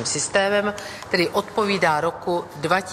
finančním systémem, který odpovídá roku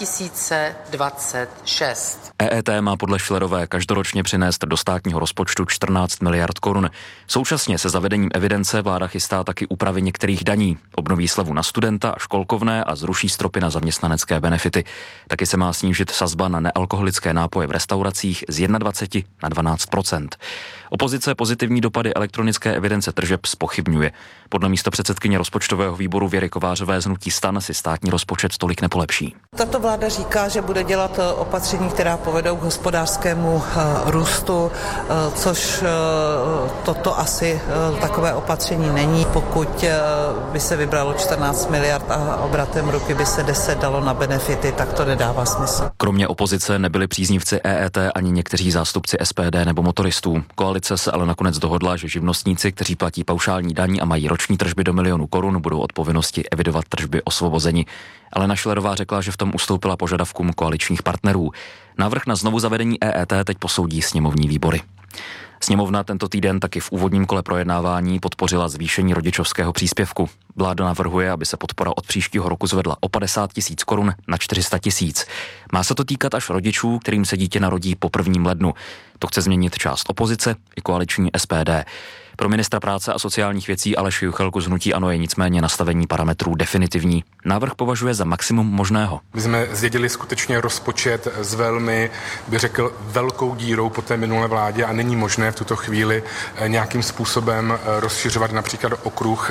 2026. EET má podle Schillerové každoročně přinést do státního rozpočtu 14 miliard korun. Současně se zavedením evidence vláda chystá taky úpravy některých daní. Obnoví slevu na studenta a školkovné a zruší stropy na zaměstnanecké benefity. Taky se má snížit sazba na nealkoholické nápoje v restauracích z 21 na 12%. Opozice pozitivní dopady elektronické evidence tržeb zpochybňuje. Podle místopředsedkyně rozpočtového výboru Věry Kovářové z hnutí STAN si státní rozpočet tolik nepolepší. Tato vláda říká, že bude dělat opatření, která povedou k hospodářskému růstu, což toto asi takové opatření není. Pokud by se vybralo 14 miliard a obratem ruky by se 10 dalo na benefity, tak to nedává smysl. Kromě opozice nebyli příznivci EET ani někteří zástupci SPD nebo motoristů. Koalice se ale nakonec dohodla, že živnostníci, kteří platí paušální daň a mají roční tržby do 1 000 000 korun, budou od povinnosti evidovat tržby osvobozeni. Alena Schillerová řekla, že v tom ustoupila požadavkům koaličních partnerů. Návrh na znovu zavedení EET teď posoudí sněmovní výbory. Sněmovna tento týden taky v úvodním kole projednávání podpořila zvýšení rodičovského příspěvku. Vláda navrhuje, aby se podpora od příštího roku zvedla o 50 000 korun na 400 000. Má se to týkat až rodičů, kterým se dítě narodí po 1. lednu. To chce změnit část opozice i koaliční SPD. Pro ministra práce a sociálních věcí Aleše Juchelku z hnutí ANO je nicméně nastavení parametrů definitivní. Návrh považuje za maximum možného. My jsme zdědili skutečně rozpočet s velmi, bych řekl, velkou dírou po té minulé vládě a není možné v tuto chvíli nějakým způsobem rozšiřovat například okruh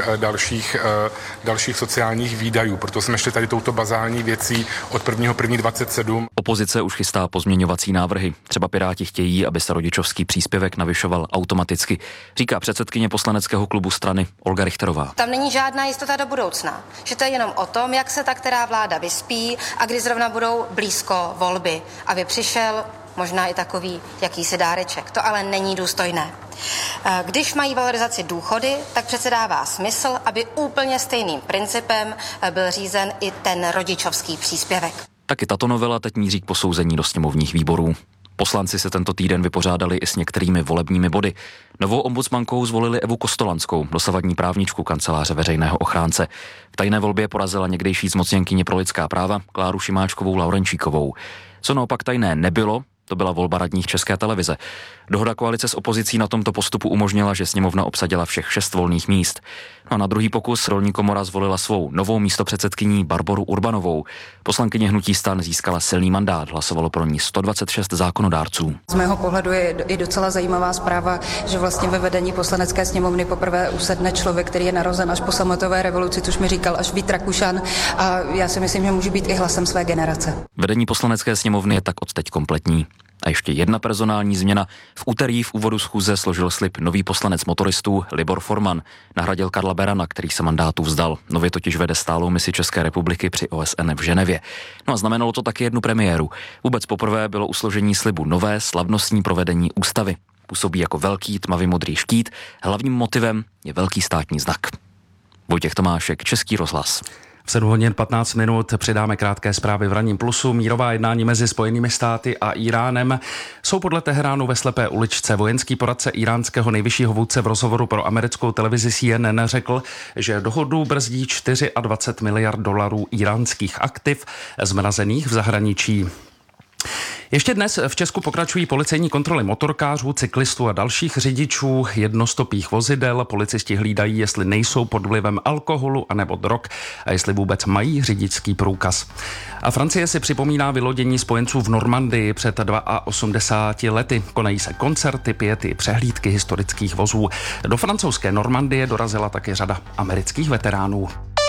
dalších sociálních výdajů. Proto jsme šli tady touto bazální věcí od 1.1.27. Opozice už chystá pozměňovací návrhy. Třeba Piráti chtějí, aby se rodičovský příspěvek navyšoval automaticky, říká předsedkyně poslaneckého klubu strany Olga Richterová. Tam není žádná jistota do budoucna, že to je jenom o tom, jak se ta která vláda vyspí a kdy zrovna budou blízko volby, aby přišel možná i takový jakýsi dáreček. To ale není důstojné. Když mají valorizaci důchody, tak přece dává smysl, aby úplně stejným principem byl řízen i ten rodičovský příspěvek. Taky tato novela teď míří k posouzení do sněmovních výborů. Poslanci se tento týden vypořádali i s některými volebními body. Novou ombudsmankou zvolili Evu Kostolanskou, dosavadní právničku kanceláře veřejného ochránce. V tajné volbě porazila někdejší zmocněnkyni pro lidská práva Kláru Šimáčkovou Laurenčíkovou. Co naopak tajné nebylo, to byla volba radních České televize. Dohoda koalice s opozicí na tomto postupu umožnila, že sněmovna obsadila všech 6 volných míst. No a na druhý pokus rolní komora zvolila svou novou místopředsedkyní Barboru Urbanovou. Poslankyně hnutí STAN získala silný mandát, hlasovalo pro ní 126 zákonodárců. Z mého pohledu je i docela zajímavá zpráva, že vlastně ve vedení poslanecké sněmovny poprvé usedne člověk, který je narozen až po sametové revoluci, což mi říkal až Vít Rakušan, a já si myslím, že může být i hlasem své generace. Vedení poslanecké sněmovny je tak odteď kompletní. A ještě jedna personální změna. V úterý v úvodu schůze složil slib nový poslanec motoristů Libor Forman. Nahradil Karla Berana, který se mandátu vzdal. Nově totiž vede stálou misi České republiky při OSN v Ženevě. No a znamenalo to taky jednu premiéru. Vůbec poprvé bylo u složení slibu nové slavnostní provedení ústavy. Působí jako velký tmavě modrý štít. Hlavním motivem je velký státní znak. Vojtěch Tomášek, Český rozhlas. V 7 hodin 15 minut přidáme krátké zprávy v ranním plusu. Mírová jednání mezi Spojenými státy a Iránem jsou podle Teheránu ve slepé uličce. Vojenský poradce iránského nejvyššího vůdce v rozhovoru pro americkou televizi CNN řekl, že dohodu brzdí 24 miliard dolarů iránských aktiv zmrazených v zahraničí. Ještě dnes v Česku pokračují policejní kontroly motorkářů, cyklistů a dalších řidičů jednostopých vozidel. Policisti hlídají, jestli nejsou pod vlivem alkoholu anebo drog a jestli vůbec mají řidičský průkaz. A Francie si připomíná vylodění spojenců v Normandii před 82 lety. Konají se koncerty, piety, přehlídky historických vozů. Do francouzské Normandie dorazila taky řada amerických veteránů.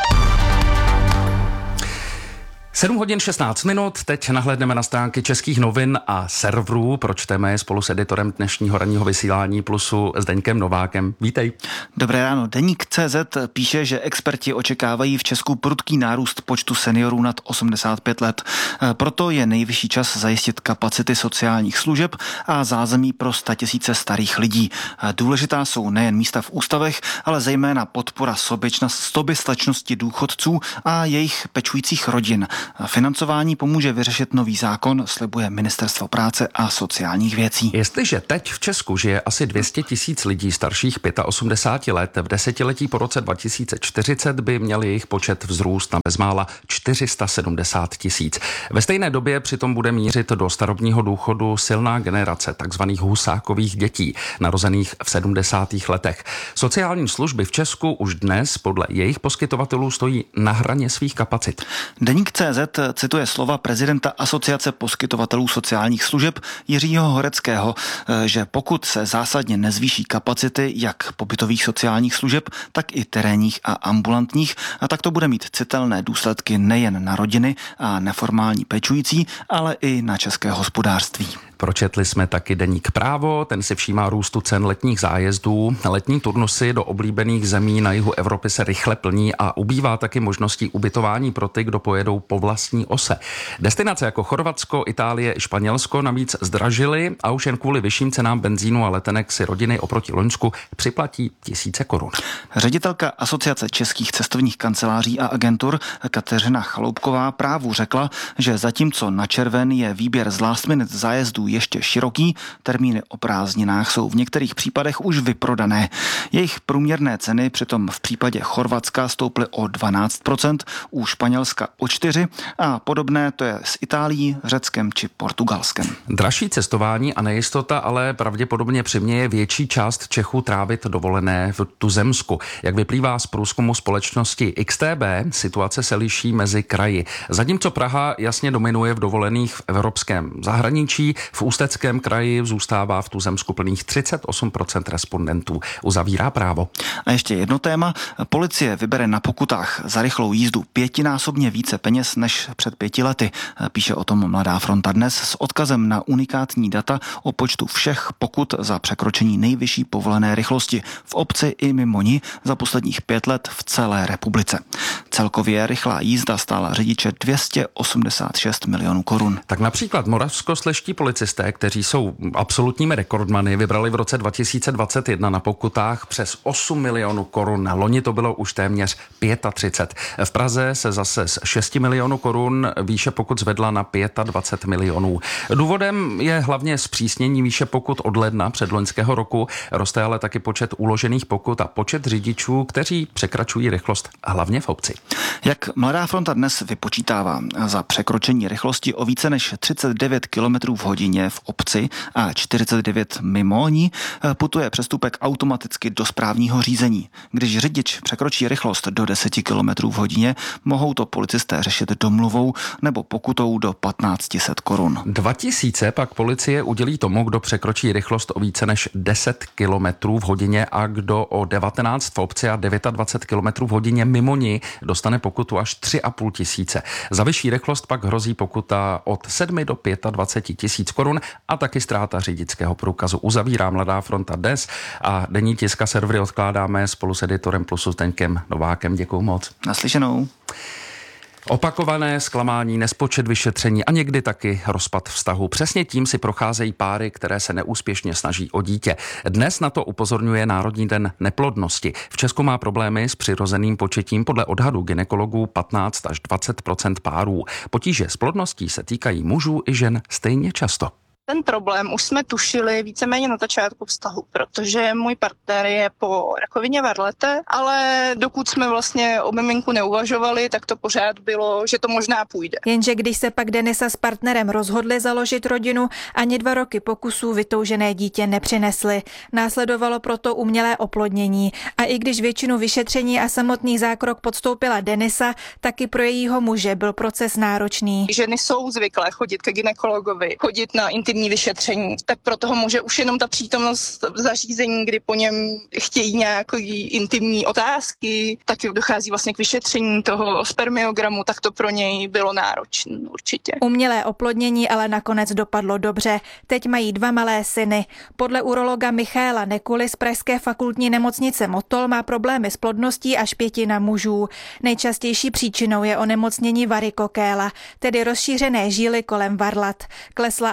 7 hodin 16 minut, teď nahlédneme na stránky českých novin a serverů. Pročteme je spolu s editorem dnešního ranního vysílání Plusu Zdeňkem Novákem. Vítej. Dobré ráno. Deník CZ píše, že experti očekávají v Česku prudký nárůst počtu seniorů nad 85 let. Proto je nejvyšší čas zajistit kapacity sociálních služeb a zázemí pro 100 000 starých lidí. Důležitá jsou nejen místa v ústavech, ale zejména podpora soběstačnosti důchodců a jejich pečujících rodin. Financování pomůže vyřešit nový zákon, slibuje Ministerstvo práce a sociálních věcí. Jestliže teď v Česku žije asi 200 000 lidí starších 85 let, v desetiletí po roce 2040 by měl jejich počet vzrůst na bezmála 470 000. Ve stejné době přitom bude mířit do starobního důchodu silná generace takzvaných husákových dětí, narozených v 70. letech. Sociální služby v Česku už dnes podle jejich poskytovatelů stojí na hraně svých kapacit. Deník CZ cituje slova prezidenta Asociace poskytovatelů sociálních služeb Jiřího Horeckého, že pokud se zásadně nezvýší kapacity jak pobytových sociálních služeb, tak i terénních a ambulantních, tak to bude mít citelné důsledky nejen na rodiny a neformální pečující, ale i na české hospodářství. Pročetli jsme taky deník Právo, ten si všímá růstu cen letních zájezdů. Letní turnusy do oblíbených zemí na jihu Evropy se rychle plní a ubývá taky možností ubytování pro ty, kdo pojedou po vlastní ose. Destinace jako Chorvatsko, Itálie i Španělsko navíc zdražily a už jen kvůli vyšším cenám benzínu a letenek si rodiny oproti loňsku připlatí tisíce korun. Ředitelka Asociace českých cestovních kanceláří a agentur Kateřina Chaloupková Právu řekla, že zatímco na červen je výběr z last minute zájezdů ještě široký, termíny o prázdninách jsou v některých případech už vyprodané. Jejich průměrné ceny přitom v případě Chorvatska stouply o 12%, u Španělska o 4% a podobné to je s Itálií, Řeckem či Portugalskem. Dražší cestování a nejistota ale pravděpodobně přiměje větší část Čechů trávit dovolené v tuzemsku. Jak vyplývá z průzkumu společnosti XTB, situace se liší mezi kraji. Zatímco Praha jasně dominuje v dovolených v evropském zahraničí, v Ústeckém kraji zůstává v tuzemsku plných 38% respondentů. Uzavírá Právo. A ještě jedno téma. Policie vybere na pokutách za rychlou jízdu 5násobně více peněz než před 5 lety. Píše o tom Mladá fronta dnes s odkazem na unikátní data o počtu všech pokut za překročení nejvyšší povolené rychlosti v obci i mimo ní za posledních 5 let v celé republice. Celkově rychlá jízda stála řidiče 286 milionů korun. Tak například moravskoslezští policisté, kteří jsou absolutními rekordmany, vybrali v roce 2021 na pokutách přes 8 milionů korun. Loni to bylo už téměř 35. V Praze se zase z 6 milionů korun výše pokut zvedla na 25 milionů. Důvodem je hlavně zpřísnění výše pokut od ledna předloňského roku. Roste ale taky počet uložených pokut a počet řidičů, kteří překračují rychlost hlavně v obci. Jak Mladá fronta dnes vypočítává, za překročení rychlosti o více než 39 km v hodině v obci a 49 mimo ní putuje přestupek automaticky do správního řízení. Když řidič překročí rychlost do 10 km v hodině, mohou to policisté řešit domluvou nebo pokutou do 1500 korun. 2000 pak policie udělí tomu, kdo překročí rychlost o více než 10 km v hodině a kdo o 19 v obci a 29 km v hodině mimo ní dostane pokutu až 3,5 tisíce. Za vyšší rychlost pak hrozí pokuta od 7 do 25 tisíc korun a taky ztráta řidičského průkazu. Uzavírá Mladá fronta dnes a denní tisk a servery odkládáme spolu s editorem Plusu Zdeňkem Novákem. Děkuju moc. Naslyšenou. Opakované zklamání, nespočet vyšetření a někdy taky rozpad vztahu. Přesně tím si procházejí páry, které se neúspěšně snaží o dítě. Dnes na to upozorňuje Národní den neplodnosti. V Česku má problémy s přirozeným početím podle odhadu gynekologů 15 až 20% párů. Potíže s plodností se týkají mužů i žen stejně často. Ten problém už jsme tušili víceméně na začátku vztahu, protože můj partner je po rakovině varlete, ale dokud jsme vlastně o miminku neuvažovali, tak to pořád bylo, že to možná půjde. Jenže když se pak Denisa s partnerem rozhodli založit rodinu, ani 2 roky pokusů vytoužené dítě nepřinesli. Následovalo proto umělé oplodnění. A i když většinu vyšetření a samotný zákrok podstoupila Denisa, taky pro jejího muže byl proces náročný. Ženy jsou zvyklé chodit ke gynekologovi, chodit na intimní vyšetření, tak pro toho muže už jenom ta přítomnost v zařízení, kdy po něm chtějí nějaké intimní otázky, tak dochází vlastně k vyšetření toho spermiogramu, tak to pro něj bylo náročné určitě. Umělé oplodnění ale nakonec dopadlo dobře. Teď mají 2 malé syny. Podle urologa Michaela Nekuly z pražské fakultní nemocnice Motol má problémy s plodností až 1/5 mužů. Nejčastější příčinou je onemocnění varikokéla, tedy rozšířené žíly kolem varlat. Klesla ale taky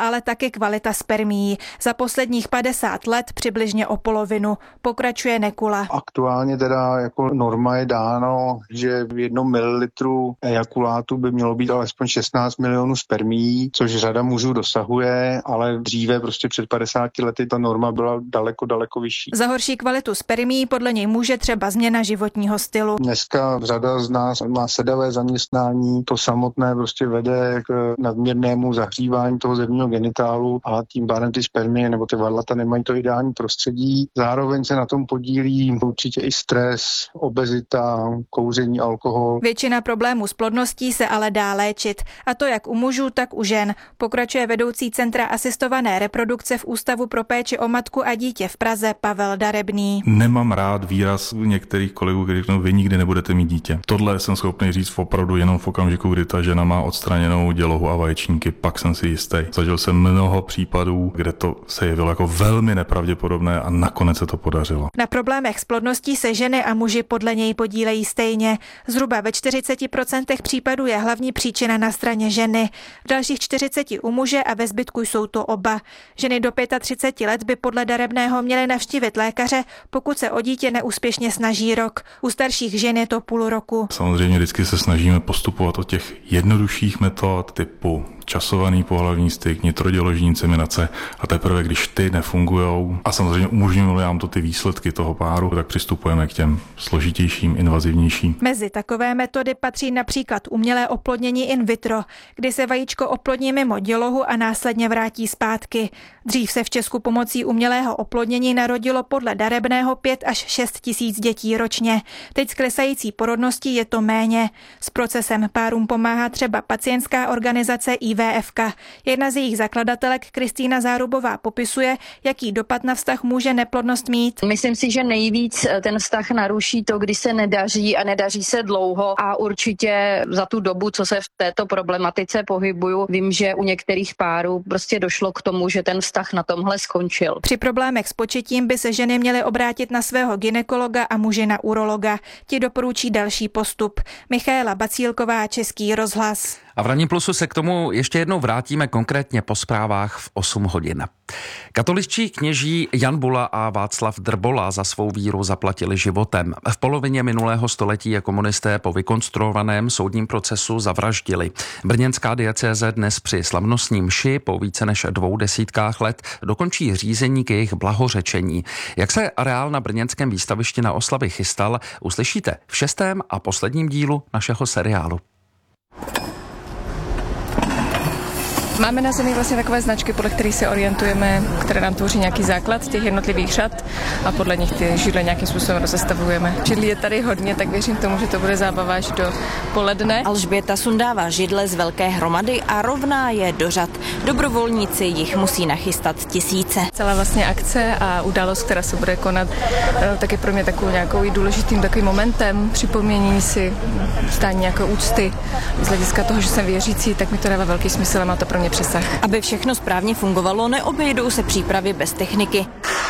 taky kvalita spermií. Za posledních 50 let přibližně o polovinu. Pokračuje Nekula. Aktuálně teda jako norma je dáno, že v 1 mililitru ejakulátu by mělo být alespoň 16 milionů spermií, což řada mužů dosahuje, ale dříve prostě před 50 lety ta norma byla daleko vyšší. Za horší kvalitu spermií podle něj může třeba změna životního stylu. Dneska řada z nás má sedavé zaměstnání, to samotné prostě vede k nadměrnému zahřívání toho zemního genitálu a tím pádem ty spermie nebo ty varlata nemají to ideální prostředí. Zároveň se na tom podílí určitě i stres, obezita, kouření, alkohol. Většina problémů s plodností se ale dá léčit, a to jak u mužů, tak u žen. Pokračuje vedoucí Centra asistované reprodukce v Ústavu pro péči o matku a dítě v Praze Pavel Darebný. Nemám rád výraz některých kolegů, kteří řeknou, vy nikdy nebudete mít dítě. Tohle jsem schopný říct opravdu jenom v okamžiku, kdy ta žena má odstraněnou dělohu a vaječníky, pak jsem si jistý. Zažil jsem mnoho případů, kde to se jevilo jako velmi nepravděpodobné a nakonec se to podařilo. Na problémech s plodností se ženy a muži podle něj podílejí stejně. Zhruba ve 40% případů je hlavní příčina na straně ženy. V dalších 40 u muže a ve zbytku jsou to oba. Ženy do 35 let by podle Darebného měly navštívit lékaře, pokud se o dítě neúspěšně snaží rok. U starších žen je to půl roku. Samozřejmě vždycky se snažíme postupovat od těch jednodušších metod typu časovaný pohlavní styk, nitroděložní inseminace a teprve, když ty nefungujou a samozřejmě umožňují nám to ty výsledky toho páru, tak přistupujeme k těm složitějším, invazivnějším. Mezi takové metody patří například umělé oplodnění in vitro, kdy se vajíčko oplodní mimo dělohu a následně vrátí zpátky. Dřív se v Česku pomocí umělého oplodnění narodilo podle Darebného 5 až 6 tisíc dětí ročně. Teď s klesající porodností je to méně. S procesem párům pomáhá třeba pacientská organizace IVFK. Jedna z jejich zakladatelek, Kristýna Zárubová, popisuje, jaký dopad na vztah může neplodnost mít. Myslím si, že nejvíc ten vztah naruší to, kdy se nedaří a nedaří se dlouho a určitě za tu dobu, co se v této problematice pohybuju, vím, že u některých párů prostě došlo k tomu, že ten vztah na tomhle skončil. Při problémech s početím by se ženy měly obrátit na svého gynekologa a muži na urologa. Ti doporučí další postup. Michaela Bacílková, Český rozhlas. A v Ranním plusu se k tomu ještě jednou vrátíme, konkrétně po zprávách v 8 hodin. Katoličtí kněží Jan Bula a Václav Drbola za svou víru zaplatili životem. V polovině minulého století je komunisté po vykonstruovaném soudním procesu zavraždili. Brněnská diecéze dnes při slavnostní mši po více než 20 let dokončí řízení k jejich blahořečení. Jak se areál na brněnském výstavišti na oslavy chystal, uslyšíte v 6. a posledním dílu našeho seriálu. Máme na zemi vlastně takové značky, podle kterých se orientujeme, které nám tvoří nějaký základ těch jednotlivých řad a podle nich ty židle nějakým způsobem rozestavujeme. Židlí je tady hodně, tak věřím tomu, že to bude zábava až do poledne. Alžběta sundává židle z velké hromady a rovná je do řad. Dobrovolníci jich musí nachystat tisíce. Celá vlastně akce a událost, která se bude konat, tak je pro mě takovou nějakou důležitým takovým momentem, připomnění si stání nějaké úcty. Z hlediska toho, že jsem věřící, tak mi to dává velký smysl a má to pro mě přesah. Aby všechno správně fungovalo, neobejdou se přípravy bez techniky.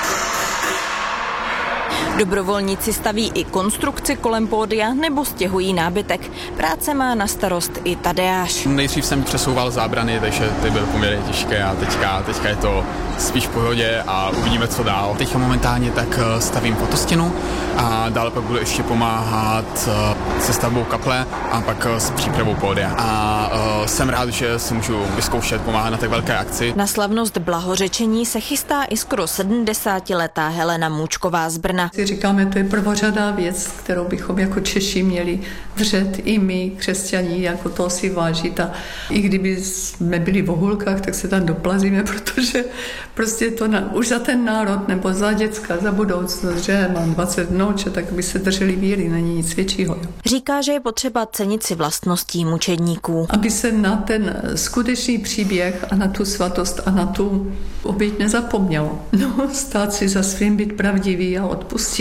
Dobrovolníci staví i konstrukci kolem pódia nebo stěhují nábytek. Práce má na starost i Tadeáš. Nejdřív jsem přesouval zábrany, takže ty byly poměrně těžké a teďka je to spíš v pohodě a uvidíme, co dál. Teď momentálně tak stavím fotostěnu a dále pak budu ještě pomáhat se stavbou kaple a pak s přípravou pódia. A jsem rád, že si můžu vyzkoušet pomáhat na tak velké akci. Na slavnost blahořečení se chystá i skoro 70letá Helena Můčková z Brna. Říkáme, to je prvořadá věc, kterou bychom jako Češi měli držet i my, křesťaní, jako to si vážit. A i kdyby jsme byli v Ohulkách, tak se tam doplazíme, protože prostě to už za ten národ nebo za děcka, za budoucnost, že mám 20 vnoučat, tak by se drželi víry, není nic většího. Jo. Říká, že je potřeba cenit si vlastností mučedníků. Aby se na ten skutečný příběh a na tu svatost a na tu oběť nezapomnělo. No, stát si za svým, být pravdivý a odpustit.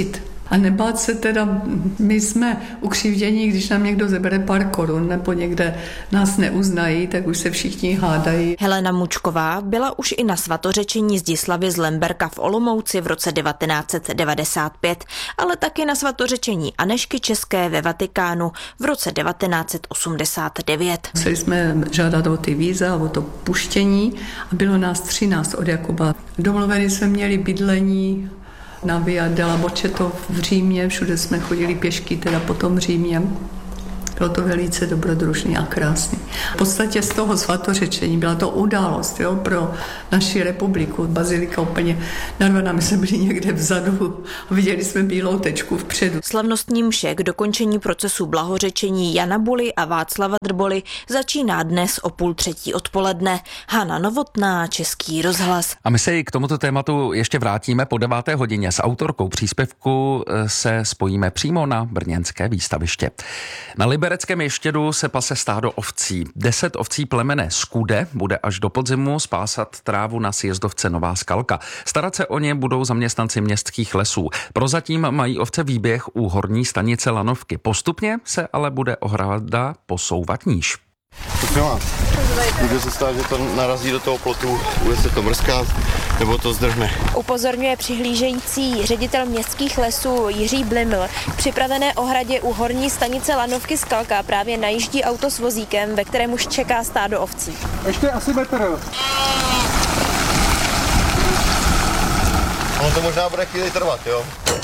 A nebát se teda, my jsme ukřivdění, když nám někdo zebere pár korun nebo někde nás neuznají, tak už se všichni hádají. Helena Mučková byla už i na svatořečení Zdislavy z Lemberka v Olomouci v roce 1995, ale taky na svatořečení Anežky České ve Vatikánu v roce 1989. Museli jsme žádat o ty víza, o to puštění a bylo nás 13 od Jakuba. Domluveni jsme měli bydlení na Via della Boceto v Římě, všude jsme chodili pěšky, teda po tom Římě. Bylo to velice dobrodružný a krásný. V podstatě z toho svatořečení byla to událost, jo, pro naši republiku. Bazilika úplně narvaná, my jsme byli někde vzadu a viděli jsme bílou tečku vpředu. Slavnostní mše k dokončení procesu blahořečení Jana Buly a Václava Drboly začíná dnes o 2:30 odpoledne. Hana Novotná, Český rozhlas. A my se k tomuto tématu ještě vrátíme po 9. hodině. S autorkou příspěvku se spojíme přímo na brněnské výstaviště. Na Libereckém Ještědu se pase stádo ovcí. 10 ovcí plemene Skude bude až do podzimu spásat trávu na sjezdovce Nová Skalka. Starat se o ně budou zaměstnanci městských lesů. Prozatím mají ovce výběh u horní stanice Lanovky. Postupně se ale bude ohrada posouvat níž. Může se stát, že to narazí do toho plotu, bude se to mrskat, nebo to zdrhne. Upozorňuje přihlížející ředitel městských lesů Jiří Bliml. K připravené ohradě u horní stanice Lanovky Skalka právě najíždí auto s vozíkem, ve kterém už čeká stádo ovcí. Ještě asi metr. Ono to možná bude chvíli trvat, jo?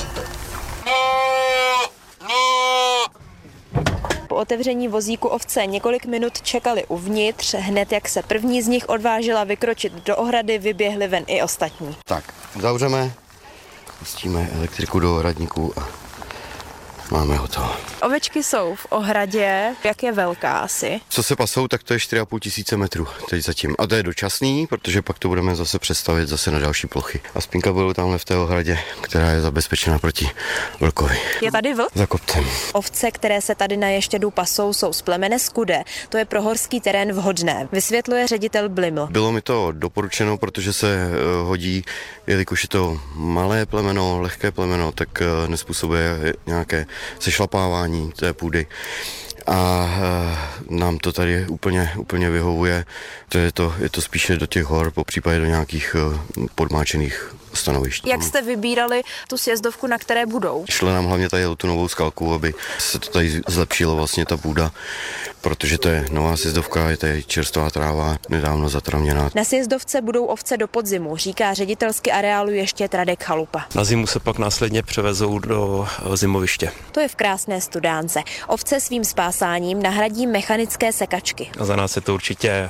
Po otevření vozíku ovce několik minut čekali uvnitř, hned jak se první z nich odvážila vykročit do ohrady, vyběhli ven i ostatní. Tak, zavřeme, pustíme elektriku do ohradníku a máme hotovo. Ovečky jsou v ohradě, jak je velká asi? Co se pasou, tak to je 4,5 tisíce metrů teď zatím. A to je dočasný, protože pak to budeme zase přestavět zase na další plochy. A spínka budou tamhle v té ohradě, která je zabezpečena proti vlkovi. Je tady vlk? Za kopcem. Ovce, které se tady na Ještědu pasou, jsou z plemene Skude. To je pro horský terén vhodné, vysvětluje ředitel Bliml. Bylo mi to doporučeno, protože se hodí, jelikož je to malé plemeno, lehké plemeno, tak nespůsobuje nějaké sešlapávání té půdy. A nám to tady úplně vyhovuje. Je to spíše do těch hor, po případě do nějakých podmáčených stanovišť. Jak jste vybírali tu sjezdovku, na které budou? Šlo nám hlavně tady o tu Novou Skalku, aby se to tady zlepšilo vlastně ta půda, protože to je nová sjezdovka, je tady čerstvá tráva, nedávno zatravněná. Na sjezdovce budou ovce do podzimu, říká ředitelsky areálu ještě Radek Chalupa. Na zimu se pak následně převezou do zimoviště. To je v krásné Studánce. Ovce svým spásáním nahradí mechanické sekačky. A za nás je to určitě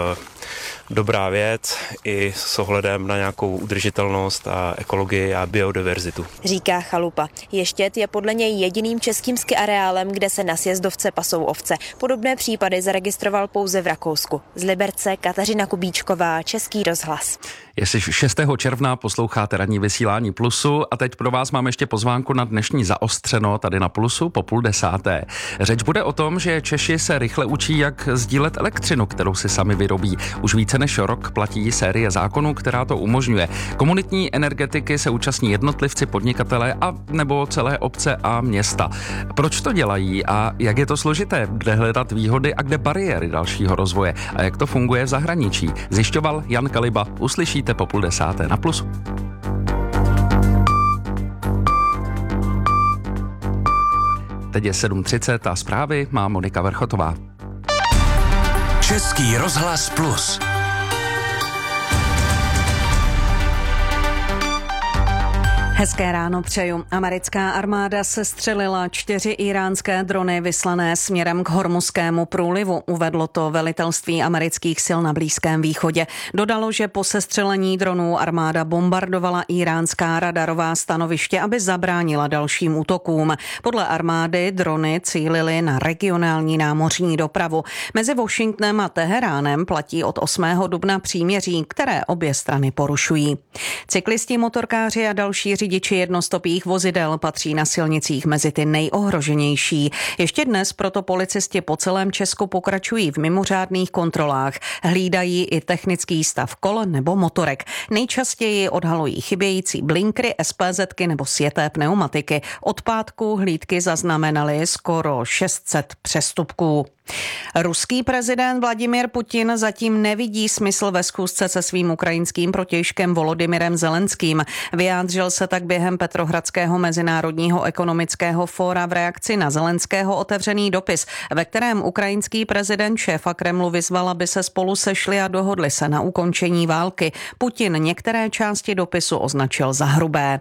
dobrá věc i s ohledem na nějakou udržitelnost a ekologii a biodiverzitu. Říká Chalupa. Ještěd je podle něj jediným českým ski areálem, kde se na sjezdovce pasou ovce. Podobné případy zaregistroval pouze v Rakousku. Z Liberce Kateřina Kubíčková, Český rozhlas. Jestli 6. června posloucháte ranní vysílání Plusu a teď pro vás mám ještě pozvánku na dnešní Zaostřeno tady na Plusu po 9:30. Řeč bude o tom, že Češi se rychle učí, jak sdílet elektřinu, kterou si sami vyrobí. Už více než rok platí série zákonů, která to umožňuje. Komunitní energetiky se účastní jednotlivci, podnikatelé a nebo celé obce a města. Proč to dělají a jak je to složité? Kde hledat výhody a kde bariéry dalšího rozvoje? A jak to funguje v zahraničí? Zjišťoval Jan Kaliba. Uslyšíte po 9:30 na Plusu. Teď je 7:30 a zprávy má Monika Verchotová. Český rozhlas Plus. Hezké ráno přeju. Americká armáda sestřelila 4 íránské drony vyslané směrem k Hormuzskému průlivu. Uvedlo to velitelství amerických sil na Blízkém východě. Dodalo, že po sestřelení dronů armáda bombardovala iránská radarová stanoviště, aby zabránila dalším útokům. Podle armády drony cílily na regionální námořní dopravu. Mezi Washingtonem a Teheránem platí od 8. dubna příměří, které obě strany porušují. Cyklisti, motorkáři a další řidiči jednostopých vozidel patří na silnicích mezi ty nejohroženější. Ještě dnes proto policisti po celém Česku pokračují v mimořádných kontrolách. Hlídají i technický stav kol nebo motorek. Nejčastěji odhalují chybějící blinkry, SPZky nebo sjeté pneumatiky. Od pátku hlídky zaznamenaly skoro 600 přestupků. Ruský prezident Vladimír Putin zatím nevidí smysl ve schůzce se svým ukrajinským protějškem Volodymyrem Zelenským. Vyjádřil se tak během Petrohradského mezinárodního ekonomického fóra v reakci na Zelenského otevřený dopis, ve kterém ukrajinský prezident šéfa Kremlu vyzval, aby se spolu sešli a dohodli se na ukončení války. Putin některé části dopisu označil za hrubé.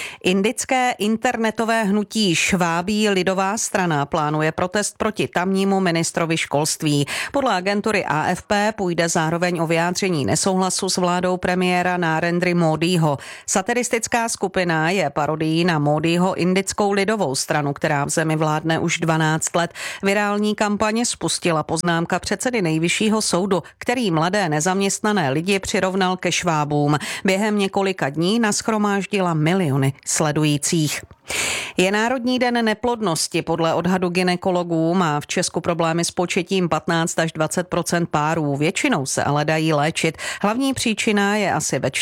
Indické internetové hnutí Švábí lidová strana plánuje protest proti tamnímu ministrovi školství. Podle agentury AFP půjde zároveň o vyjádření nesouhlasu s vládou premiéra Narendry Módího. Satiristická skupina je parodií na Módího indickou lidovou stranu, která v zemi vládne už 12 let. Virální kampaně spustila poznámka předsedy nejvyššího soudu, který mladé nezaměstnané lidi přirovnal ke Švábům. Během několika dní nashromáždila miliony sledujících. Je Národní den neplodnosti. Podle odhadu gynekologů má v Česku problémy s početím 15 až 20% párů. Většinou se ale dají léčit. Hlavní příčina je asi ve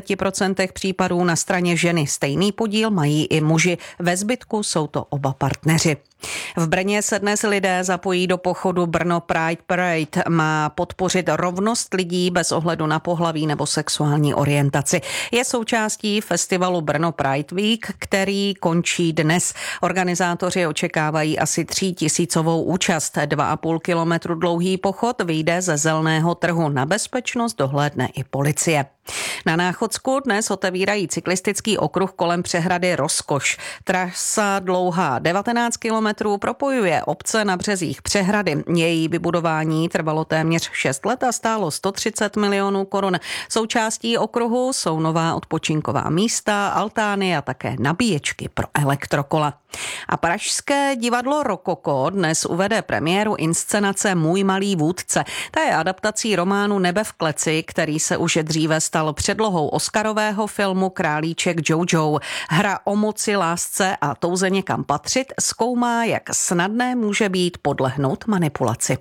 40% případů na straně ženy. Stejný podíl mají i muži. Ve zbytku jsou to oba partneři. V Brně se dnes lidé zapojí do pochodu Brno Pride Parade. Má podpořit rovnost lidí bez ohledu na pohlaví nebo sexuální orientaci. Je součástí festivalu Brno Pride Week, který končí dnes. Organizátoři očekávají asi 3000 účast. 2,5 kilometru dlouhý pochod vyjde ze Zeleného trhu. Na bezpečnost dohlédne i policie. Na Náchodsku dnes otevírají cyklistický okruh kolem přehrady Rozkoš. Trasa dlouhá 19 kilometrů propojuje obce na březích přehrady. Její vybudování trvalo téměř 6 let a stálo 130 milionů korun. Součástí okruhu jsou nová odpočinková místa, altány a také nabíječky pro elektrokola. A pražské divadlo Rokoko dnes uvede premiéru inscenace Můj malý vůdce. Ta je adaptací románu Nebe v kleci, který se už dříve stal předlohou oscarového filmu Králíček Jojo. Hra o moci, lásce a touze někam patřit zkoumá, jak snadné může být podlehnout manipulaci.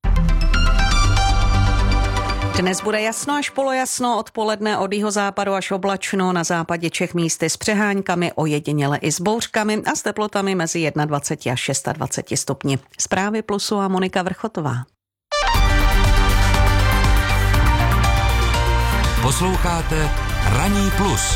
Dnes bude jasno až polojasno, odpoledne od jihozápadu až oblačno, na západě Čech místy s přeháňkami, ojediněle i s bouřkami a s teplotami mezi 21 až 26 stupni. Zprávy Plusu a Monika Vrchotová. Posloucháte Ranní plus.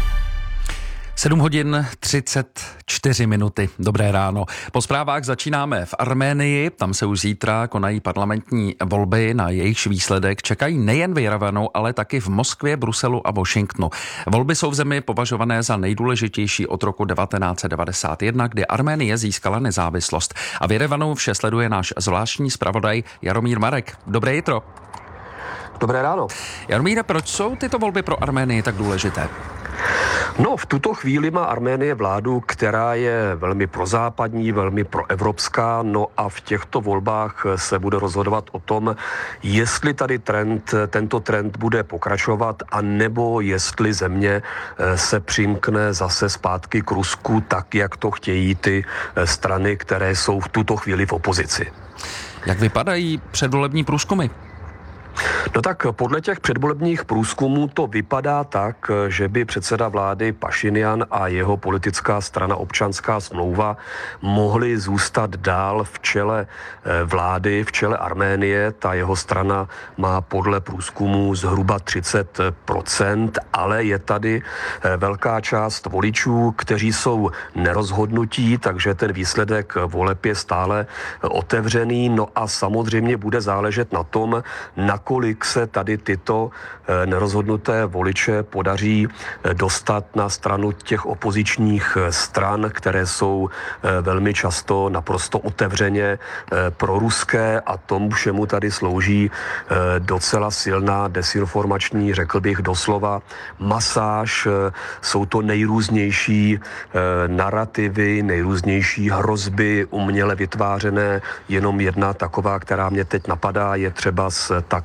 7 hodin 34 minuty. Dobré ráno. Po zprávách začínáme v Arménii. Tam se už zítra konají parlamentní volby, na jejichž výsledek čekají nejen v Jerevanu, ale taky v Moskvě, Bruselu a Washingtonu. Volby jsou v zemi považované za nejdůležitější od roku 1991, kdy Arménie získala nezávislost. A v Jerevanu vše sleduje náš zvláštní zpravodaj Jaromír Marek. Dobré jitro. Dobré ráno. Jaromíre, proč jsou tyto volby pro Arménii tak důležité? No, v tuto chvíli má Arménie vládu, která je velmi prozápadní, velmi proevropská, no a v těchto volbách se bude rozhodovat o tom, jestli tady tento trend bude pokračovat, a nebo jestli země se přimkne zase zpátky k Rusku, tak jak to chtějí ty strany, které jsou v tuto chvíli v opozici. Jak vypadají předvolební průzkumy? No tak podle těch předvolebních průzkumů to vypadá tak, že by předseda vlády Pašinjan a jeho politická strana Občanská smlouva mohli zůstat dál v čele vlády, v čele Arménie. Ta jeho strana má podle průzkumů zhruba 30%, ale je tady velká část voličů, kteří jsou nerozhodnutí, takže ten výsledek voleb je stále otevřený. No a samozřejmě bude záležet na tom, nakolik se tady tyto nerozhodnuté voliče podaří dostat na stranu těch opozičních stran, které jsou velmi často naprosto otevřeně proruské, a tomu všemu tady slouží docela silná desinformační, řekl bych doslova, masáž. Jsou to nejrůznější narrativy, nejrůznější hrozby uměle vytvářené. Jenom jedna taková, která mě teď napadá, je třeba ta, která se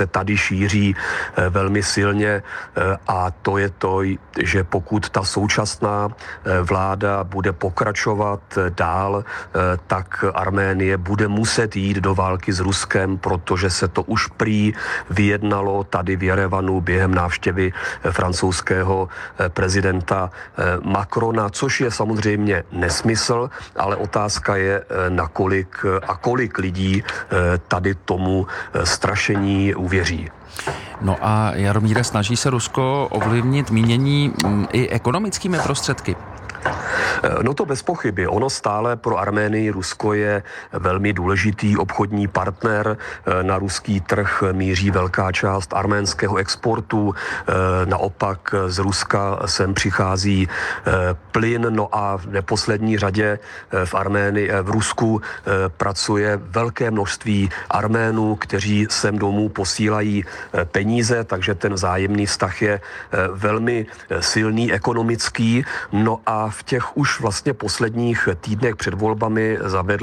se tady šíří velmi silně a to je to, že pokud ta současná vláda bude pokračovat dál, tak Arménie bude muset jít do války s Ruskem, protože se to už prý vyjednalo tady v Jerevanu během návštěvy francouzského prezidenta Macrona, což je samozřejmě nesmysl, ale otázka je, nakolik a kolik lidí tady tomu strašení uvěří. No a Jaromíre, snaží se Rusko ovlivnit mínění i ekonomickými prostředky? No to bez pochyby. Ono stále pro Arménii Rusko je velmi důležitý obchodní partner. Na ruský trh míří velká část arménského exportu. Naopak z Ruska sem přichází plyn. No a v neposlední řadě v Rusku pracuje velké množství Arménů, kteří sem domů posílají peníze, takže ten vzájemný vztah je velmi silný, ekonomický. No a v těch už vlastně posledních týdnech před volbami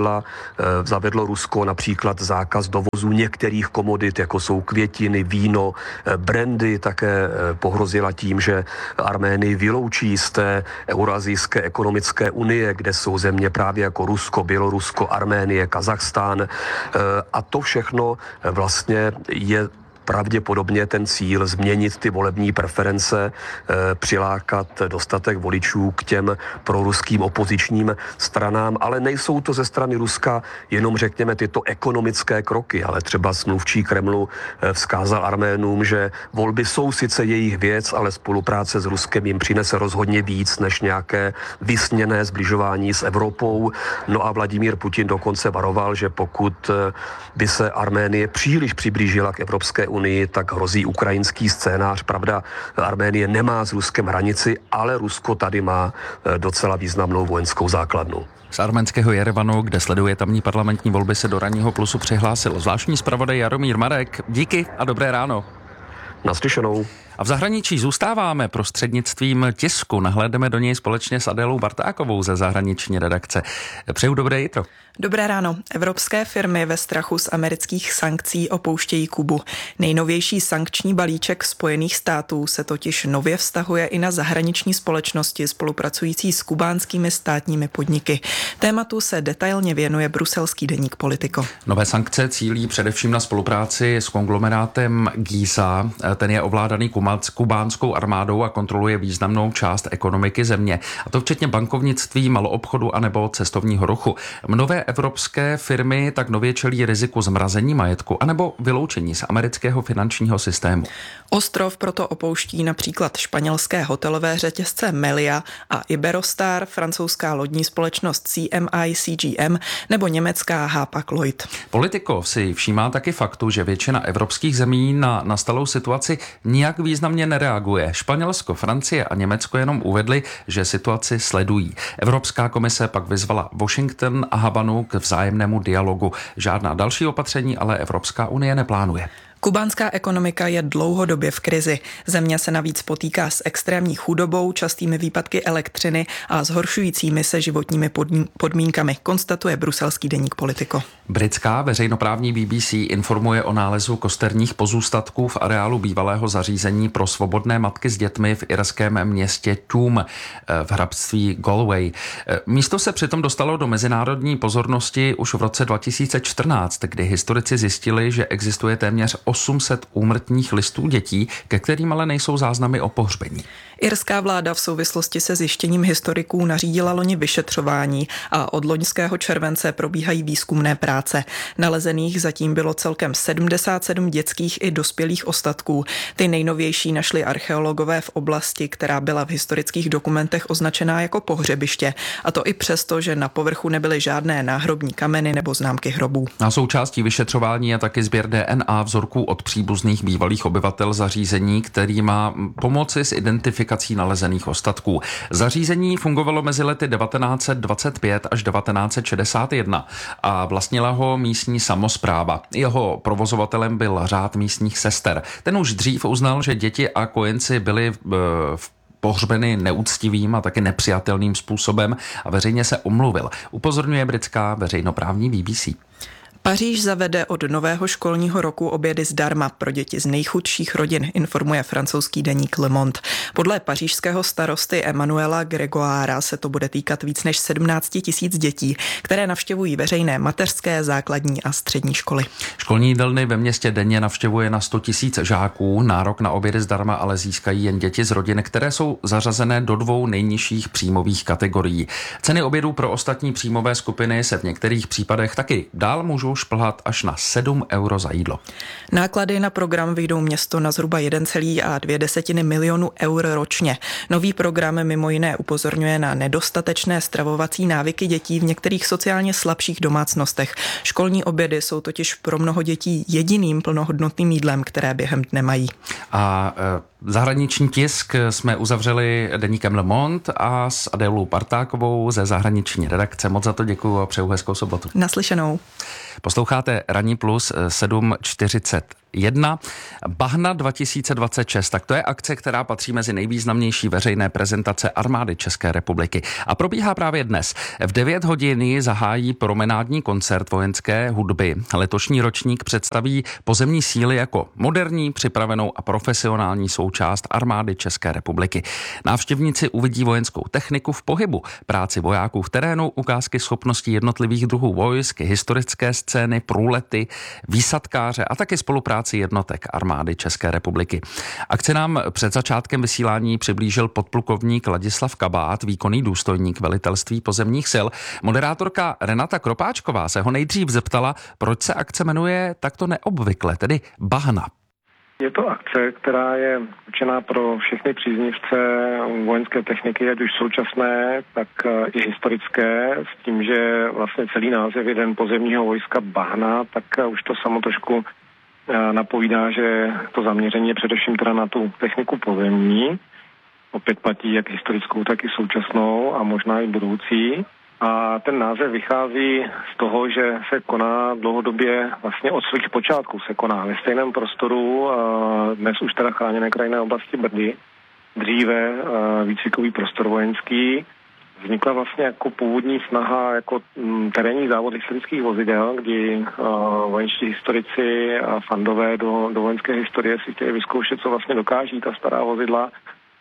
zavedlo Rusko například zákaz dovozu některých komodit, jako jsou květiny, víno, brandy, také pohrozila tím, že Arménii vyloučí z té Eurazijské ekonomické unie, kde jsou země právě jako Rusko, Bělorusko, Arménie, Kazachstán. A to všechno vlastně je pravděpodobně ten cíl změnit ty volební preference, přilákat dostatek voličů k těm proruským opozičním stranám, ale nejsou to ze strany Ruska jenom, řekněme, tyto ekonomické kroky, ale třeba mluvčí Kremlu vzkázal Arménům, že volby jsou sice jejich věc, ale spolupráce s Ruskem jim přinese rozhodně víc než nějaké vysněné sbližování s Evropou. No a Vladimír Putin dokonce varoval, že pokud by se Arménie příliš přiblížila k Evropské unii, tak hrozí ukrajinský scénář. Pravda, Arménie nemá s Ruskem hranici, ale Rusko tady má docela významnou vojenskou základnu. Z arménského Jerevanu, kde sleduje tamní parlamentní volby, se do Ranního plusu přihlásil zvláštní zpravodaj Jaromír Marek. Díky a dobré ráno. Naslyšenou. A v zahraničí zůstáváme prostřednictvím tisku. Nahlédneme do něj společně s Adélou Bartákovou ze zahraniční redakce. Přeju dobré jitro. Dobré ráno. Evropské firmy ve strachu z amerických sankcí opouštějí Kubu. Nejnovější sankční balíček Spojených států se totiž nově vztahuje i na zahraniční společnosti spolupracující s kubánskými státními podniky. Tématu se detailně věnuje bruselský deník Politico. Nové sankce cílí především na spolupráci s konglomerátem Giza. Ten je ovládaný kubánskou armádou a kontroluje významnou část ekonomiky země. A to včetně bankovnictví, maloobchodu anebo cestovního ruchu. Mnohé evropské firmy tak nově čelí riziku zmrazení majetku anebo vyloučení z amerického finančního systému. Ostrov proto opouští například španělské hotelové řetězce Melia a Iberostar, francouzská lodní společnost CMI CGM nebo německá Hapag-Lloyd. Politico si všímá taky faktu, že většina evropských zemí na nastalou situaci nijak významně nereaguje. Španělsko, Francie a Německo jenom uvedli, že situaci sledují. Evropská komise pak vyzvala Washington a Havanu k vzájemnému dialogu. Žádná další opatření ale Evropská unie neplánuje. Kubánská ekonomika je dlouhodobě v krizi. Země se navíc potýká s extrémní chudobou, častými výpadky elektřiny a zhoršujícími se životními podmínkami, konstatuje bruselský deník Politico. Britská veřejnoprávní BBC informuje o nálezu kosterních pozůstatků v areálu bývalého zařízení pro svobodné matky s dětmi v irském městě Tuam v hrabství Galway. Místo se přitom dostalo do mezinárodní pozornosti už v roce 2014, kdy historici zjistili, že existuje téměř 800 úmrtních listů dětí, ke kterým ale nejsou záznamy o pohřbení. Irská vláda v souvislosti se zjištěním historiků nařídila loni vyšetřování a od loňského července probíhají výzkumné práce. Nalezených zatím bylo celkem 77 dětských i dospělých ostatků. Ty nejnovější našli archeologové v oblasti, která byla v historických dokumentech označená jako pohřebiště. A to i přesto, že na povrchu nebyly žádné náhrobní kameny nebo známky hrobů. A součástí vyšetřování je taky sběr DNA vzorků od příbuzných bývalých obyvatel zařízení, který má pomoci s identifikací nalezených ostatků. Zařízení fungovalo mezi lety 1925 až 1961 a vlastnila ho místní samospráva. Jeho provozovatelem byl řád místních sester. Ten už dřív uznal, že děti a kojenci byli pohřbeny neúctivým a taky nepřijatelným způsobem a veřejně se omluvil. Upozorňuje britská veřejnoprávní BBC. Paříž zavede od nového školního roku obědy zdarma pro děti z nejchudších rodin, informuje francouzský deník Le Monde. Podle pařížského starosty Emmanuela Gregoára se to bude týkat víc než 17 000 dětí, které navštěvují veřejné mateřské, základní a střední školy. Školní jídelny ve městě denně navštěvuje na 100 000 žáků. Nárok na obědy zdarma ale získají jen děti z rodin, které jsou zařazené do 2 nejnižších příjmových kategorií. Ceny obědů pro ostatní příjmové skupiny se v některých případech taky dál můžou šplhat až na 7 € za jídlo. Náklady na program vyjdou město na zhruba 1,2 milionu eur ročně. Nový program mimo jiné upozorňuje na nedostatečné stravovací návyky dětí v některých sociálně slabších domácnostech. Školní obědy jsou totiž pro mnoho dětí jediným plnohodnotným jídlem, které během dne mají. A zahraniční tisk jsme uzavřeli deníkem Le Monde a s Adélou Partákovou ze zahraniční redakce. Moc za to děkuju a přeju hezkou sobotu. Naslyšenou. Posloucháte Ranní plus 7:41. Bahna 2026, tak to je akce, která patří mezi nejvýznamnější veřejné prezentace armády České republiky. A probíhá právě dnes. V 9 hodin ji zahájí promenádní koncert vojenské hudby. Letošní ročník představí pozemní síly jako moderní, připravenou a profesionální součást armády České republiky. Návštěvníci uvidí vojenskou techniku v pohybu, práci vojáků v terénu, ukázky schopností jednotlivých druhů vojsk, historické scény, průlety, výsadkáře a taky spolupráci jednotek armády České republiky. Akci nám před začátkem vysílání přiblížil podplukovník Ladislav Kabát, výkonný důstojník velitelství pozemních sil. Moderátorka Renata Kropáčková se ho nejdřív zeptala, proč se akce jmenuje takto neobvykle, tedy Bahna. Je to akce, která je určená pro všechny příznivce vojenské techniky, ať už současné, tak i historické, s tím, že vlastně celý název je Den pozemního vojska Bahna, tak už to samo trošku napovídá, že to zaměření je především teda na tu techniku pozemní. Opět platí jak historickou, tak i současnou a možná i budoucí. A ten název vychází z toho, že se koná dlouhodobě, vlastně od svých počátků se koná ve stejném prostoru, dnes už teda chráněné krajinné oblasti Brdy, dříve výcvikový prostor vojenský. Vznikla vlastně jako původní snaha, jako terénní závod historických vozidel, kdy vojenští historici a fandové do vojenské historie si chtěli vyzkoušet, co vlastně dokáží ta stará vozidla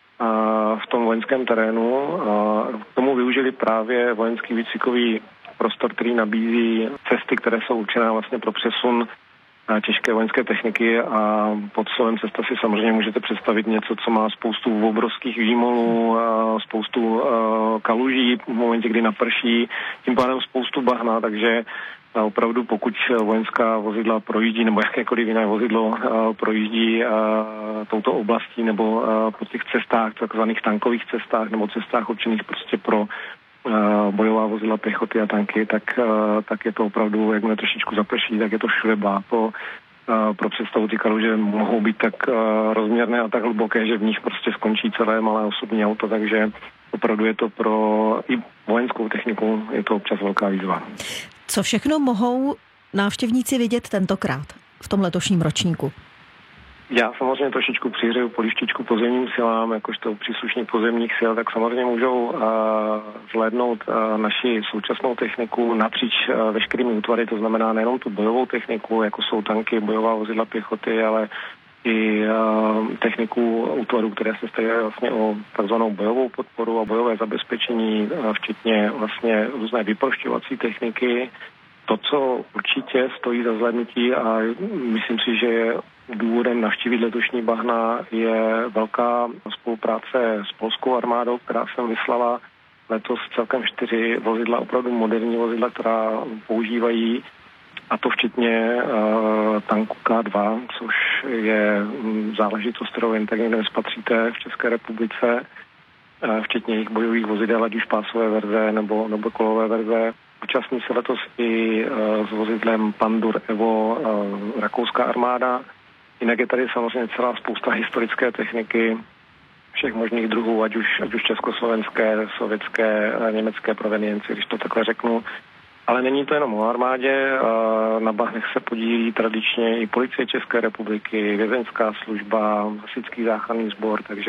v tom vojenském terénu. K tomu využili právě vojenský výcvikový prostor, který nabízí cesty, které jsou určené vlastně pro přesun těžké vojenské techniky a pod slovem cesta si samozřejmě můžete představit něco, co má spoustu obrovských výmolů, spoustu kaluží v momentě, kdy naprší, tím pádem spoustu bahna, takže opravdu pokud vojenská vozidla projíždí nebo jakékoliv jiné vozidlo projíždí touto oblastí nebo po těch cestách, takzvaných tankových cestách nebo cestách určených prostě pro bojová vozidla pěchoty a tanky, tak je to opravdu, jak mě trošičku zaprší, tak je to všude bláto. Pro představu ty kaluže mohou být tak rozměrné a tak hluboké, že v nich prostě skončí celé malé osobní auto, takže opravdu je to pro i vojenskou techniku, je to občas velká výzva. Co všechno mohou návštěvníci vidět tentokrát v tom letošním ročníku? Já samozřejmě trošičku přihřeju polištičku pozemním silám, jakožto příslušník pozemních sil, tak samozřejmě můžou zhlédnout naši současnou techniku napříč veškerými útvary, to znamená nejenom tu bojovou techniku, jako jsou tanky, bojová vozidla pěchoty, ale i techniku útvarů, které se starají vlastně o takzvanou bojovou podporu a bojové zabezpečení, včetně vlastně různé vyprošťovací techniky. To, co určitě stojí za zhlédnutí a myslím si, že je důvodem navštívit letošní Bahna, je velká spolupráce s polskou armádou, která sem vyslala letos celkem 4 vozidla, opravdu moderní vozidla, která používají, a to včetně tanku K2, což je záležitost, kterou jen tak někde nespatříte v České republice, včetně jejich bojových vozidel, ať už pásové verze nebo kolové verze. Účastní se letos i s vozidlem Pandur Evo rakouská armáda. Jinak je tady samozřejmě celá spousta historické techniky všech možných druhů, ať už československé, sovětské, německé provenienci, když to takhle řeknu. Ale není to jenom o armádě, na Bahnech se podílí tradičně i policie České republiky, vězeňská služba, hasičský záchranný sbor, takže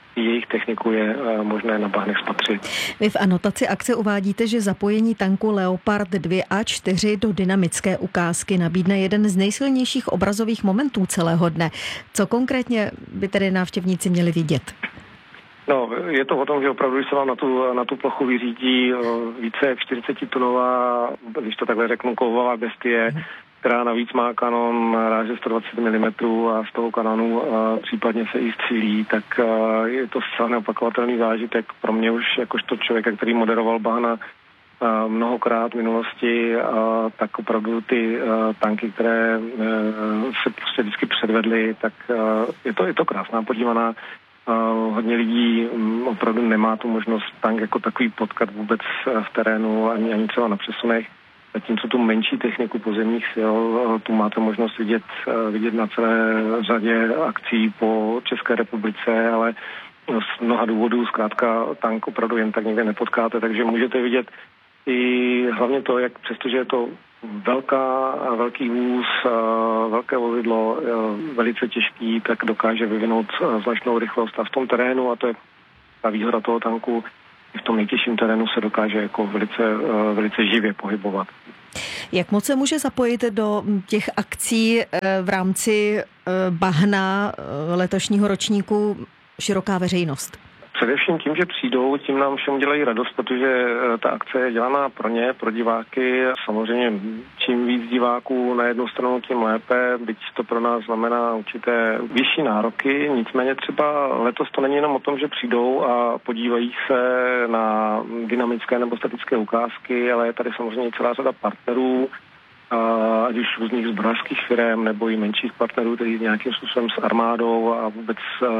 jejich techniku je možné na bahnech spatřit. Vy v anotaci akce uvádíte, že zapojení tanku Leopard 2 a 4 do dynamické ukázky nabídne jeden z nejsilnějších obrazových momentů celého dne. Co konkrétně by tedy návštěvníci měli vidět? No, je to o tom, že opravdu, když se vám na tu plochu vyřídí více jak 40-tonová, když to takhle řeknu, kovová bestie, která navíc má kanon ráže 120 mm a z toho kanonu případně se i střílí, tak je to zcela neopakovatelný zážitek pro mě už jakožto člověka, který moderoval bahna mnohokrát v minulosti, tak opravdu ty tanky, které se prostě vždycky předvedly, tak je to krásná podívaná. Hodně lidí opravdu nemá tu možnost tank jako takový potkat vůbec v terénu, ani třeba na přesunech. Zatímco tu menší techniku pozemních sil, tu máte možnost vidět na celé řadě akcí po České republice, ale z mnoha důvodů zkrátka tank opravdu jen tak někde nepotkáte, takže můžete vidět i hlavně to, jak přestože je to velký vůz, velké vozidlo, velice těžký, tak dokáže vyvinout značnou rychlost a v tom terénu, a to je ta výhoda toho tanku, v tom nejtěžším terénu se dokáže jako velice živě pohybovat. Jak moc se může zapojit do těch akcí v rámci bahna letošního ročníku široká veřejnost? Především tím, že přijdou, tím nám všem dělají radost, protože ta akce je dělaná pro ně, pro diváky. Samozřejmě čím víc diváků na jednu stranu, tím lépe, byť to pro nás znamená určité vyšší nároky. Nicméně třeba letos to není jenom o tom, že přijdou a podívají se na dynamické nebo statické ukázky, ale je tady samozřejmě celá řada partnerů, ať už různých zbrojařských firm nebo i menších partnerů, kteří nějakým způsobem s armádou a vůbec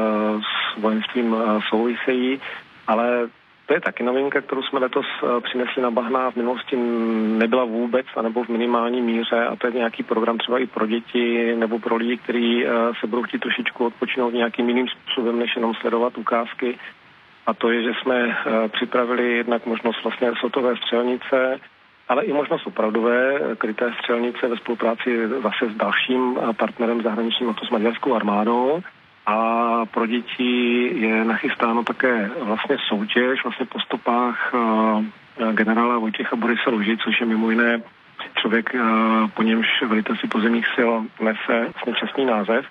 s vojenstvím souvisejí, ale to je taky novinka, kterou jsme letos přinesli na bahna, v minulosti nebyla vůbec, anebo v minimální míře, a to je nějaký program třeba i pro děti nebo pro lidi, kteří se budou chtít trošičku odpočinout nějakým jiným způsobem, než jenom sledovat ukázky. A to je, že jsme připravili jednak možnost vlastně slotové střelnice, ale i možnost opravdové kryté střelnice ve spolupráci zase s dalším partnerem zahraničním, a to s maďarskou armádou. A pro děti je nachystáno také vlastně soutěž vlastně po stopách generála Vojtěcha Borise Luži, což je mimo jiné člověk, po němž velitelství pozemních sil nese vlastně čestný název.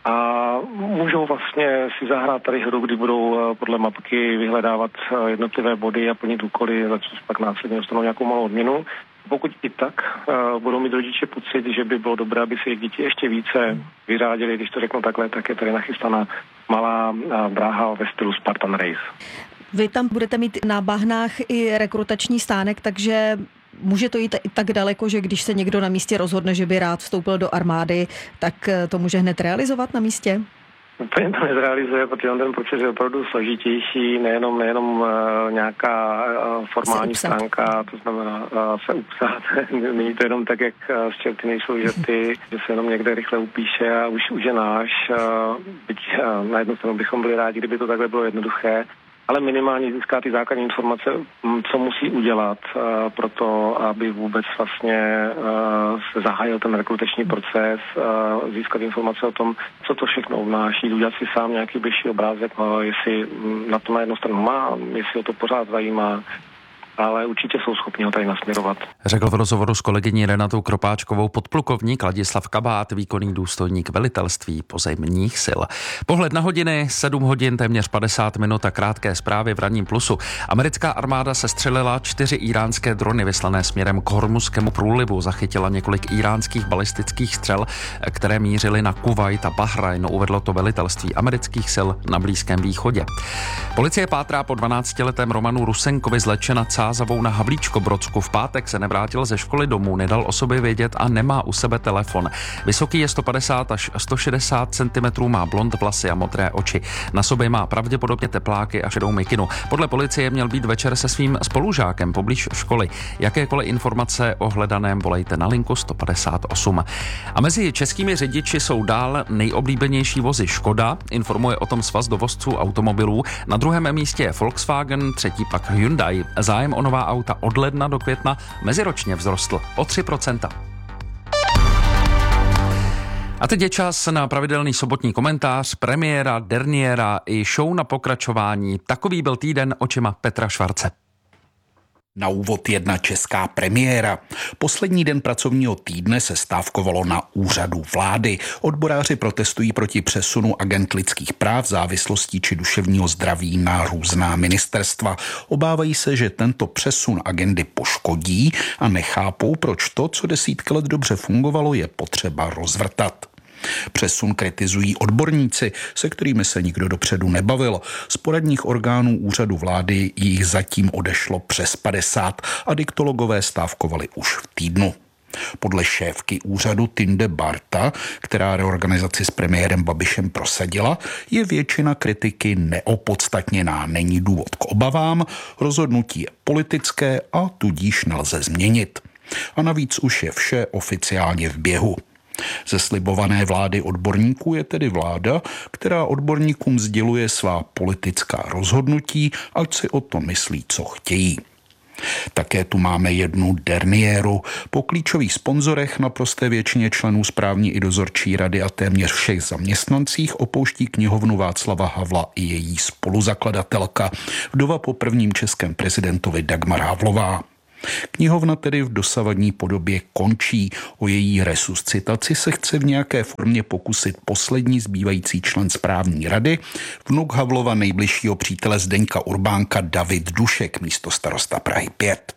A můžou vlastně si zahrát tady hru, kdy budou podle mapky vyhledávat jednotlivé body a plnit úkoly, za což pak následně dostanou nějakou malou odměnu. Pokud i tak budou mít rodiče pocit, že by bylo dobré, aby si jejich děti ještě více vyřádili, když to řeknu takhle, tak je tady nachystaná malá dráha ve stylu Spartan Race. Vy tam budete mít na bahnách i rekrutační stánek, takže může to jít i tak daleko, že když se někdo na místě rozhodne, že by rád vstoupil do armády, tak to může hned realizovat na místě? Úplně to nezrealizuje, protože ten proces je opravdu složitější, nejenom nějaká formální stránka, to znamená se upsat. Není to jenom tak, jak z čerty nejsou žerty, že se jenom někde rychle upíše a už je náš. Byť na jednu stranu bychom byli rádi, kdyby to takhle bylo jednoduché, ale minimálně získá ty základní informace, co musí udělat pro to, aby vůbec vlastně se zahájil ten rekrutační proces, získat informace o tom, co to všechno obnáší, udělat si sám nějaký bližší obrázek, jestli na to na jednu stranu má, jestli ho to pořád zajímá, ale určitě jsou schopni ho tady nasměrovat. Řekl v rozhovoru s kolegyní Renatou Kropáčkovou podplukovník Ladislav Kabát, výkonný důstojník velitelství pozemních sil. Pohled na hodiny, 7 hodin, téměř 50 minut a krátké zprávy v Ranním plusu. Americká armáda sestřelila 4 íránské drony vyslané směrem k Hormuzskému průlivu. Zachytila několik íránských balistických střel, které mířily na Kuvajt a Bahrajn, uvedlo to velitelství amerických sil na Blízkém východě. Policie pátrá po 12letém Romanu Rusenkovi z Lečena Sázavou na Havlíčkobrodsku. V pátek se nevrátil ze školy domů, nedal o sobě vědět a nemá u sebe telefon. Vysoký je 150 až 160 cm, má blond vlasy a modré oči. Na sobě má pravděpodobně tepláky a šedou mikinu. Podle policie měl být večer se svým spolužákem poblíž školy. Jakékoliv informace o hledaném volejte na linku 158. A mezi českými řidiči jsou dál nejoblíbenější vozy Škoda, informuje o tom Svaz dovozců automobilů. Na druhém místě je Volkswagen, třetí pak Hyundai. Zájem o nová auta od ledna do května meziročně vzrostl o 3%. A teď je čas na pravidelný sobotní komentář, premiéra, derniéra i show na pokračování. Takový byl týden očima Petra Švarce. Na úvod jedna česká premiéra. Poslední den pracovního týdne se stávkovalo na úřadu vlády. Odboráři protestují proti přesunu agend lidských práv, závislostí či duševního zdraví na různá ministerstva. Obávají se, že tento přesun agendy poškodí a nechápou, proč to, co desítky let dobře fungovalo, je potřeba rozvrtat. Přesun kritizují odborníci, se kterými se nikdo dopředu nebavil. Z poradních orgánů úřadu vlády jich zatím odešlo přes 50 a diktologové stávkovali už v týdnu. Podle šéfky úřadu Tinde Barta, která reorganizaci s premiérem Babišem prosadila, je většina kritiky neopodstatněná. Není důvod k obavám, rozhodnutí je politické a tudíž nelze změnit. A navíc už je vše oficiálně v běhu. Ze slibované vlády odborníků je tedy vláda, která odborníkům sděluje svá politická rozhodnutí, ať si o to myslí, co chtějí. Také tu máme jednu derniéru. Po klíčových sponzorech, naprosté většině členů správní i dozorčí rady a téměř všech zaměstnancích opouští knihovnu Václava Havla i její spoluzakladatelka, vdova po prvním českém prezidentovi Dagmar Havlová. Knihovna tedy v dosavadní podobě končí. O její resuscitaci se chce v nějaké formě pokusit poslední zbývající člen správní rady, vnuk Havlova nejbližšího přítele Zdeňka Urbánka David Dušek, místostarosta Prahy 5.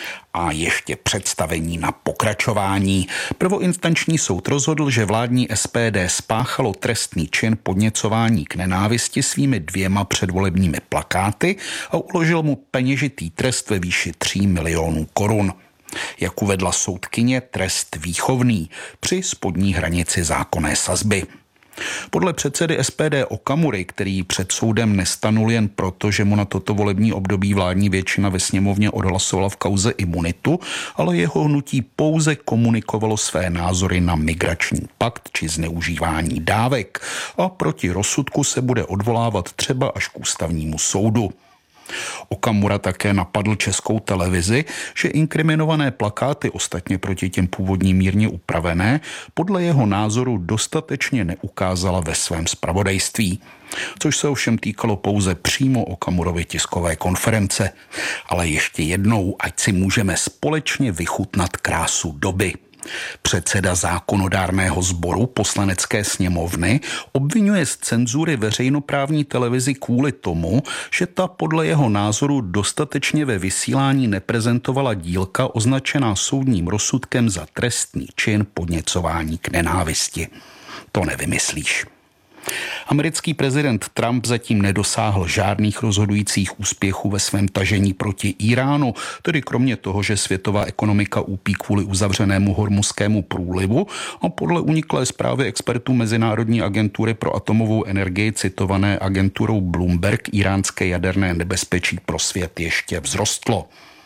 A ještě představení na pokračování. Prvoinstanční soud rozhodl, že vládní SPD spáchalo trestný čin podněcování k nenávisti svými 2 předvolebními plakáty a uložil mu peněžitý trest ve výši 3 milionů korun. Jak uvedla soudkyně, trest výchovný při spodní hranici zákonné sazby. Podle předsedy SPD Okamury, který před soudem nestanul jen proto, že mu na toto volební období vládní většina ve sněmovně odhlasovala v kauze imunitu, ale jeho hnutí pouze komunikovalo své názory na migrační pakt či zneužívání dávek a proti rozsudku se bude odvolávat třeba až k ústavnímu soudu. Okamura také napadl Českou televizi, že inkriminované plakáty, ostatně proti těm původním mírně upravené, podle jeho názoru dostatečně neukázala ve svém zpravodajství. Což se ovšem týkalo pouze přímo Okamurovy tiskové konference. Ale ještě jednou, ať si můžeme společně vychutnat krásu doby. Předseda zákonodárného sboru Poslanecké sněmovny obvinuje z cenzury veřejnoprávní televizi kvůli tomu, že ta podle jeho názoru dostatečně ve vysílání neprezentovala dílka označená soudním rozsudkem za trestný čin podněcování k nenávisti. To nevymyslíš. Americký prezident Trump zatím nedosáhl žádných rozhodujících úspěchů ve svém tažení proti Iránu, tedy kromě toho, že světová ekonomika úpí kvůli uzavřenému hormuzskému průlivu a podle uniklé zprávy expertů Mezinárodní agentury pro atomovou energii citované agenturou Bloomberg iránské jaderné nebezpečí pro svět ještě vzrostlo.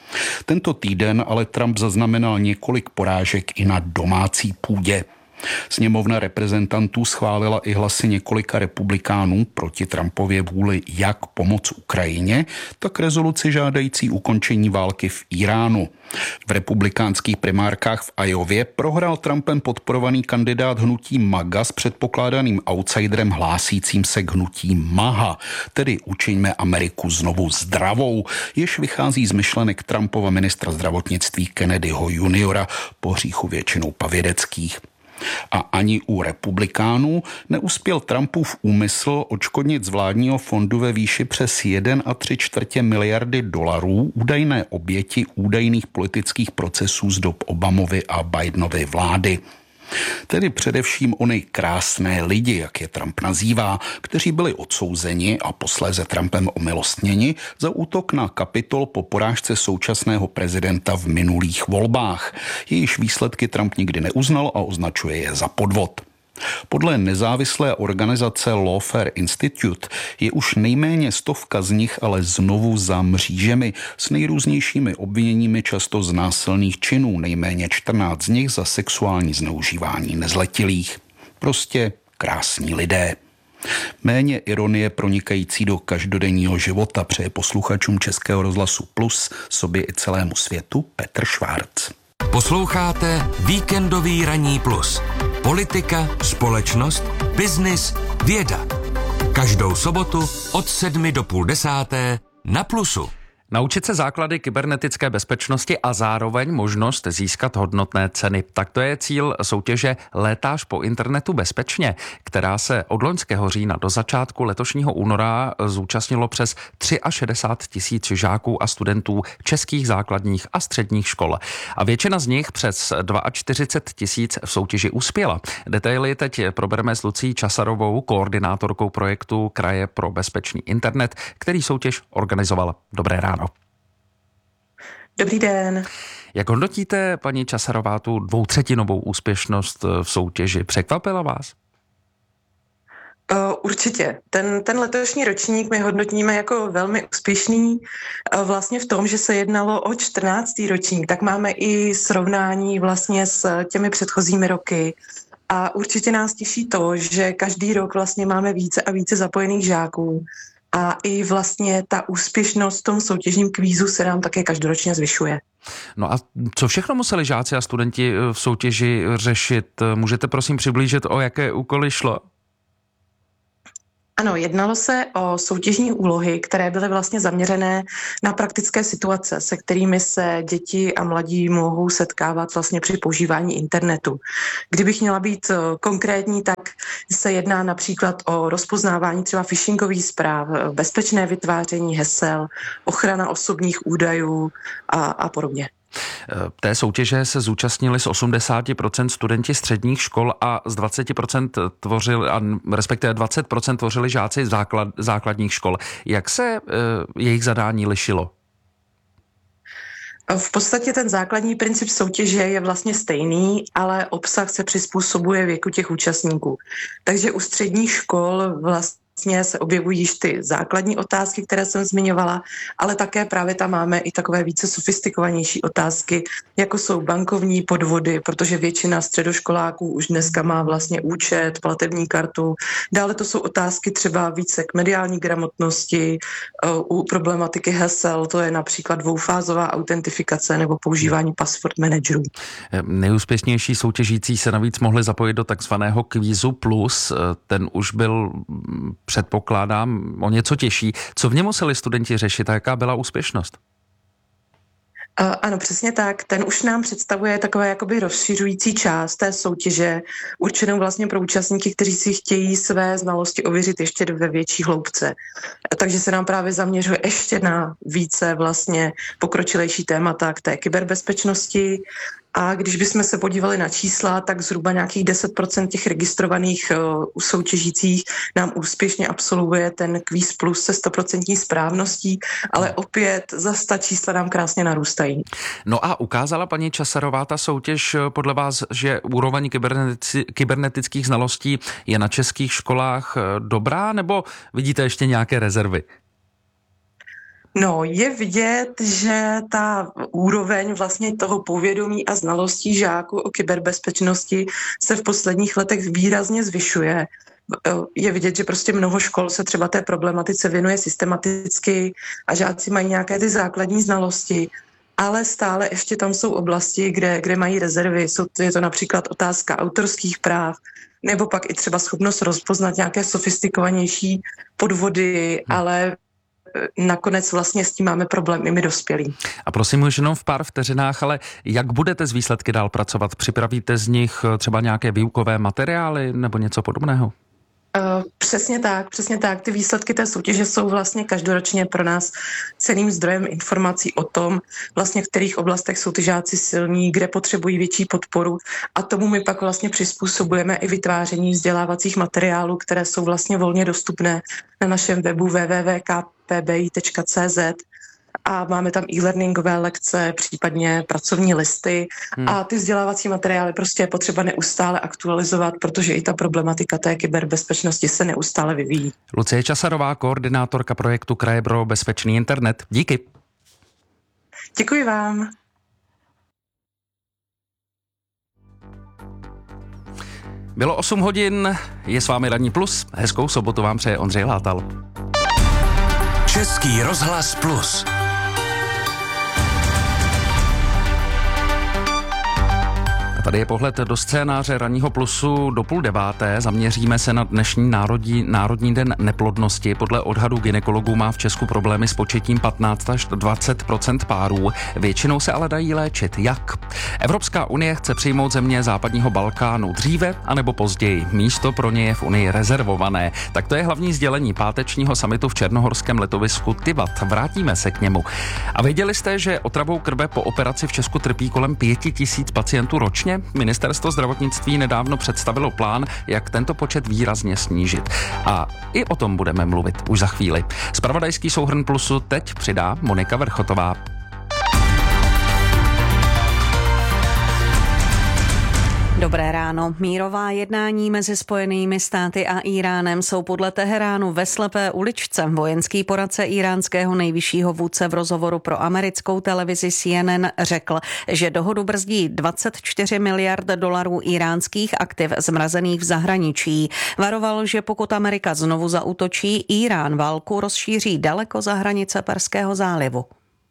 Tento týden ale Trump zaznamenal několik porážek i na domácí půdě. Sněmovna reprezentantů schválila i hlasy několika republikánů proti Trumpově vůli jak pomoc Ukrajině, tak rezoluci žádající ukončení války v Iránu. V republikánských primárkách v Iově prohrál Trumpem podporovaný kandidát hnutí MAGA s předpokládaným outsiderem hlásícím se k hnutí MAHA, tedy Učiňme Ameriku znovu zdravou, jež vychází z myšlenek Trumpova ministra zdravotnictví Kennedyho juniora, po hříchu většinou pavědeckých. A ani u republikánů neuspěl Trumpův úmysl odškodnit z vládního fondu ve výši přes 1,75 miliardy dolarů údajné oběti údajných politických procesů z dob Obamovy a Bidenovy vlády. Tedy především ony krásné lidi, jak je Trump nazývá, kteří byli odsouzeni a posléze Trumpem omilostněni za útok na Kapitol po porážce současného prezidenta v minulých volbách. Jejíž výsledky Trump nikdy neuznal a označuje je za podvod. Podle nezávislé organizace Lawfare Institute je už nejméně 100 z nich ale znovu za mřížemi s nejrůznějšími obviněními často z násilných činů, nejméně 14 z nich za sexuální zneužívání nezletilých. Prostě krásní lidé. Méně ironie pronikající do každodenního života přeje posluchačům Českého rozhlasu Plus, sobě i celému světu Petr Švárc. Posloucháte Víkendový Ranní Plus. politika, společnost, biznis, věda. Každou sobotu od 7 do 9:30 na Plusu. Naučit se základy kybernetické bezpečnosti a zároveň možnost získat hodnotné ceny. Tak to je cíl soutěže Létáš po internetu bezpečně, která se od loňského října do začátku letošního února zúčastnilo přes 63 000 žáků a studentů českých základních a středních škol. A většina z nich, přes 42 000, v soutěži uspěla. Detaily teď probereme s Lucí Časarovou, koordinátorkou projektu Kraje pro bezpečný internet, který soutěž organizoval. Dobré ráno. Dobrý den. Jak hodnotíte, paní Časarová, tu 2/3 úspěšnost v soutěži? Překvapila vás? Určitě. Ten letošní ročník my hodnotíme jako velmi úspěšný. Vlastně v tom, že se jednalo o 14. ročník, tak máme i srovnání vlastně s těmi předchozími roky. A určitě nás těší to, že každý rok vlastně máme více a více zapojených žáků. A i vlastně ta úspěšnost v tom soutěžním kvízu se nám také každoročně zvyšuje. No a co všechno museli žáci a studenti v soutěži řešit? Můžete prosím přiblížit, o jaké úkoly šlo? Ano, jednalo se o soutěžní úlohy, které byly vlastně zaměřené na praktické situace, se kterými se děti a mladí mohou setkávat vlastně při používání internetu. Kdybych měla být konkrétní, tak se jedná například o rozpoznávání třeba phishingových zpráv, bezpečné vytváření hesel, ochrana osobních údajů a podobně. Té soutěže se zúčastnili z 80% studenti středních škol a z 20% respektive 20% tvořili žáci základních škol. Jak se jejich zadání lišilo? V podstatě ten základní princip soutěže je vlastně stejný, ale obsah se přizpůsobuje věku těch účastníků. Takže u středních škol vlastně se objevují již ty základní otázky, které jsem zmiňovala, ale také právě tam máme i takové více sofistikovanější otázky, jako jsou bankovní podvody, protože většina středoškoláků už dneska má vlastně účet, platební kartu. Dále to jsou otázky třeba více k mediální gramotnosti, u problematiky hesel, to je například dvoufázová autentifikace nebo používání password managerů. Nejúspěšnější soutěžící se navíc mohli zapojit do takzvaného kvízu plus, ten už byl, předpokládám, o něco těžší. Co v něm museli studenti řešit a jaká byla úspěšnost? Ano, přesně tak. Ten už nám představuje takové jakoby rozšiřující část té soutěže, určenou vlastně pro účastníky, kteří si chtějí své znalosti ověřit ještě ve větší hloubce. Takže se nám právě zaměřuje ještě na více vlastně pokročilejší témata k té kyberbezpečnosti. A když bychom se podívali na čísla, tak zhruba nějakých 10% těch registrovaných soutěžících nám úspěšně absolvuje ten kvíz plus se 100% správností, ale opět zase ta čísla nám krásně narůstají. No a ukázala paní Časarová ta soutěž podle vás, že úroveň kybernetických znalostí je na českých školách dobrá, nebo vidíte ještě nějaké rezervy? No, je vidět, že ta úroveň vlastně toho povědomí a znalostí žáků o kyberbezpečnosti se v posledních letech výrazně zvyšuje. Je vidět, že prostě mnoho škol se třeba té problematice věnuje systematicky a žáci mají nějaké ty základní znalosti, ale stále ještě tam jsou oblasti, kde mají rezervy. Je to například otázka autorských práv, nebo pak i třeba schopnost rozpoznat nějaké sofistikovanější podvody, ale nakonec vlastně s tím máme problém i my dospělí. A prosím už jenom v pár vteřinách, ale jak budete z výsledky dál pracovat? Připravíte z nich třeba nějaké výukové materiály nebo něco podobného? Přesně tak. Ty výsledky té soutěže jsou vlastně každoročně pro nás cenným zdrojem informací o tom, vlastně v kterých oblastech jsou ty žáci silní, kde potřebují větší podporu a tomu my pak vlastně přizpůsobujeme i vytváření vzdělávacích materiálů, které jsou vlastně volně dostupné na našem webu www.kpbi.cz. A máme tam e-learningové lekce, případně pracovní listy a ty vzdělávací materiály prostě je potřeba neustále aktualizovat, protože i ta problematika té kyberbezpečnosti se neustále vyvíjí. Lucie Časarová, koordinátorka projektu Kraje pro bezpečný internet. Díky. Děkuji vám. Bylo 8 hodin, je s vámi Ranní plus. Hezkou sobotu vám přeje Ondřej Látal. Český rozhlas plus. Tady je pohled do scénáře Ranního plusu do 8:30. Zaměříme se na dnešní Národní den neplodnosti. Podle odhadu gynekologů má v Česku problémy s početím 15 až 20% párů. Většinou se ale dají léčit. Jak? Evropská unie chce přijmout země západního Balkánu dříve anebo později. Místo pro ně je v unii rezervované. Tak to je hlavní sdělení pátečního summitu v černohorském letovisku Tivat. Vrátíme se k němu. A věděli jste, že otravou krve po operaci v Česku trpí kolem 5000 pacientů ročně? Ministerstvo zdravotnictví nedávno představilo plán, jak tento počet výrazně snížit. A i o tom budeme mluvit už za chvíli. Zpravodajský souhrn Plusu teď přidá Monika Vrchotová. Dobré ráno. Mírová jednání mezi Spojenými státy a Íránem jsou podle Teheránu ve slepé uličce. Vojenský poradce íránského nejvyššího vůdce v rozhovoru pro americkou televizi CNN řekl, že dohodu brzdí 24 miliard dolarů íránských aktiv zmrazených v zahraničí. Varoval, že pokud Amerika znovu zaútočí, Írán válku rozšíří daleko za hranice Perského zálivu.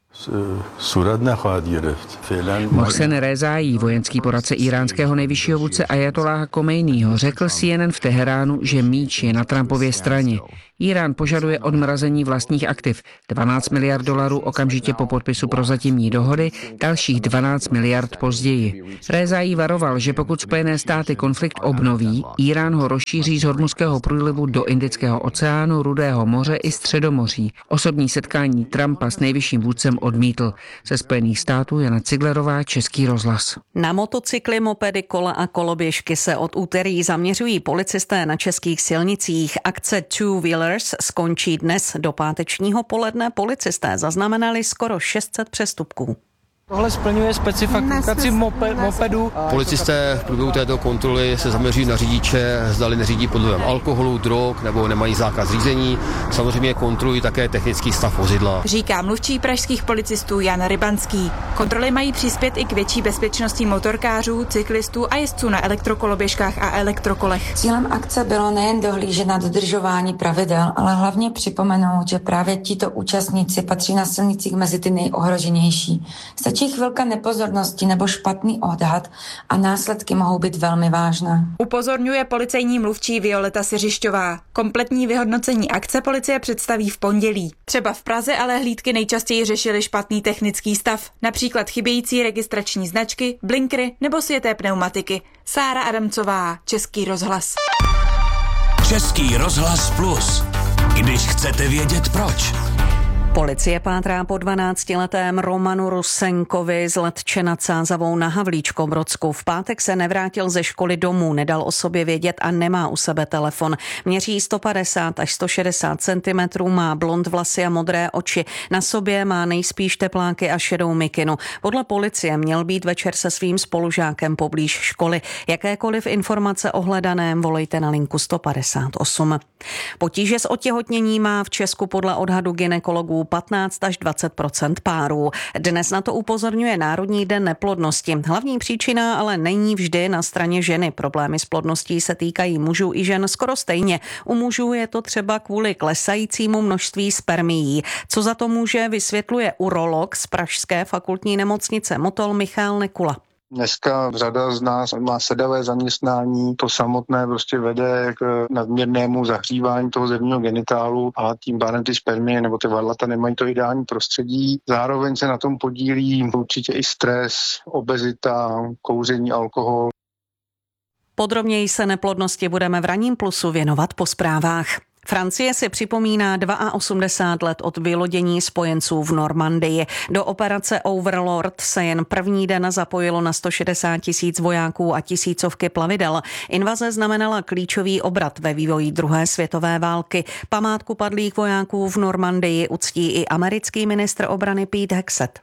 Mohsen Rezaí, vojenský poradce íránského nejvyššího vůdce Ajatolláha Komejního, řekl CNN v Teheránu, že míč je na Trumpově straně. Írán požaduje odmrazení vlastních aktiv. 12 miliard dolarů okamžitě po podpisu prozatímní dohody, dalších 12 miliard později. Rezaí varoval, že pokud Spojené státy konflikt obnoví, Írán ho rozšíří z Hormuzského průlivu do Indického oceánu, Rudého moře i Středomoří. Osobní setkání Trumpa s nejvyšším vůdcem odmítl. Ze Spojených států Jana Ciglerová, Český rozhlas. Na motocykly, mopedy, kola a koloběžky se od úterý zaměřují policisté na českých silnicích. Akce Two Wheelers skončí dnes. Do pátečního poledne policisté zaznamenali skoro 600 přestupků. Tohle splňuje specifikaci mopedu. Policisté v průběhu této kontroly se zaměří na řidiče, zdali neřídí pod vlivem alkoholu, drog nebo nemají zákaz řízení. Samozřejmě kontrolují také technický stav vozidla. Říká mluvčí pražských policistů Jan Rybanský. Kontroly mají přispět i k větší bezpečnosti motorkářů, cyklistů a jezdců na elektrokoloběžkách a elektrokolech. Cílem akce bylo nejen dohlížet na dodržování pravidel, ale hlavně připomenout, že právě tito účastníci patří na silnicích mezi ty nejohroženější. Stačí chvilka nepozornosti nebo špatný odhad a následky mohou být velmi vážné. Upozorňuje policejní mluvčí Violeta Siřišťová. Kompletní vyhodnocení akce policie představí v pondělí. Třeba v Praze ale hlídky nejčastěji řešily špatný technický stav, například chybějící registrační značky, blinkry nebo světé pneumatiky. Sára Adamcová, Český rozhlas. Český rozhlas Plus. Když chcete vědět proč. Policie pátrá po 12letém Romanu Rusenkovi z Letče nad Sázavou na Havlíčkobrodsku. V pátek se nevrátil ze školy domů, nedal o sobě vědět a nemá u sebe telefon. Měří 150 až 160 cm, má blond vlasy a modré oči. Na sobě má nejspíš tepláky a šedou mikinu. Podle policie měl být večer se svým spolužákem poblíž školy. Jakékoliv informace o hledaném volejte na linku 158. Potíže s otěhotněním má v Česku podle odhadu gynekologů 15 až 20% párů. Dnes na to upozorňuje Národní den neplodnosti. Hlavní příčina ale není vždy na straně ženy. Problémy s plodností se týkají mužů i žen skoro stejně. U mužů je to třeba kvůli klesajícímu množství spermií. Co za to může, vysvětluje urolog z pražské fakultní nemocnice Motol Michal Nekula. Dneska řada z nás má sedavé zaměstnání, to samotné prostě vede k nadměrnému zahřívání toho zevního genitálu a tím pádem ty spermie nebo ty varlata nemají to ideální prostředí. Zároveň se na tom podílí určitě i stres, obezita, kouření, alkohol. Podrobněji se neplodnosti budeme v Ranním plusu věnovat po zprávách. Francie si připomíná 82 let od vylodění spojenců v Normandii. Do operace Overlord se jen první den zapojilo na 160 000 vojáků a tisícovky plavidel. Invaze znamenala klíčový obrat ve vývoji druhé světové války. Památku padlých vojáků v Normandii uctí i americký ministr obrany Pete Hegseth.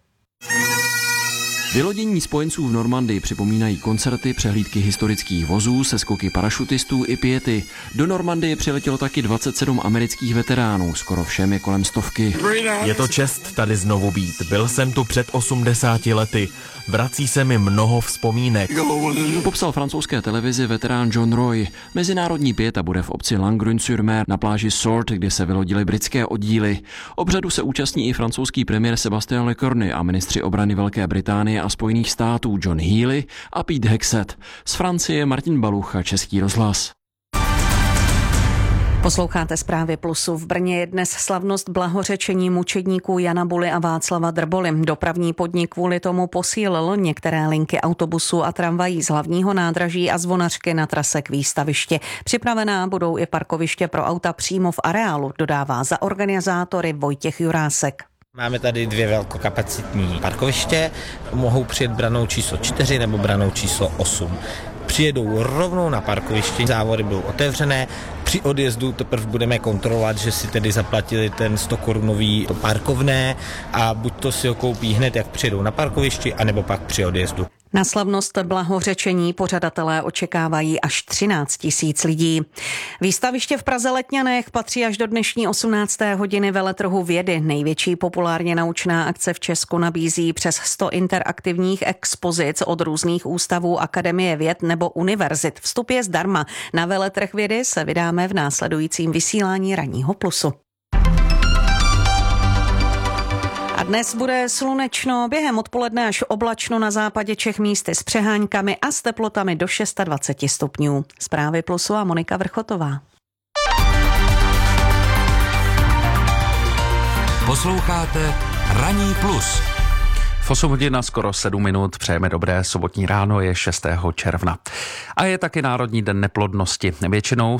Vylodění spojenců v Normandii připomínají koncerty, přehlídky historických vozů, seskoky parašutistů i piety. Do Normandie přiletělo taky 27 amerických veteránů, skoro všem je kolem 100. Je to čest tady znovu být. Byl jsem tu před 80 lety. Vrací se mi mnoho vzpomínek. Popsal francouzské televizi veterán John Roy. Mezinárodní pieta bude v obci Langrune-sur-Mer na pláži Sword, kde se vylodily britské oddíly. Obřadu se účastní i francouzský premiér Sébastien Lecornu a ministři obrany Velké Británie Británie a Spojených států John Healey a Pete Hexet. Z Francie Martin Balucha, Český rozhlas. Posloucháte Zprávy Plusu. V Brně je dnes slavnost blahořečení mučedníků Jana Buly a Václava Drboly. Dopravní podnik kvůli tomu posílil některé linky autobusů a tramvají z hlavního nádraží a Zvonařky na trase k výstavišti. Připravená budou i parkoviště pro auta přímo v areálu, dodává za organizátory Vojtěch Jurásek. Máme tady 2 velkokapacitní parkoviště, mohou přijet branou číslo 4 nebo branou číslo 8. Přijedou rovnou na parkoviště, závody budou otevřené, při odjezdu teprve budeme kontrolovat, že si tedy zaplatili ten 100 korunový parkovné a buď to si ho koupí hned, jak přijedou na parkovišti, anebo pak při odjezdu. Na slavnost blahořečení pořadatelé očekávají až 13 000 lidí. Výstaviště v Praze Letňanech patří až do dnešní 18. hodiny veletrhu vědy. Největší populárně naučná akce v Česku nabízí přes 100 interaktivních expozic od různých ústavů Akademie věd nebo univerzit. Vstup je zdarma. Na veletrh vědy se vydáme v následujícím vysílání Ranního Plusu. A dnes bude slunečno, během odpoledne až oblačno, na západě Čech místy s přeháňkami a s teplotami do 26 stupňů. Zprávy Plusu a Monika Vrchotová. Posloucháte Ranní Plus. V 8 hodin a skoro 7 minut přejeme dobré sobotní ráno, je 6. června. A je taky Národní den neplodnosti. Většinou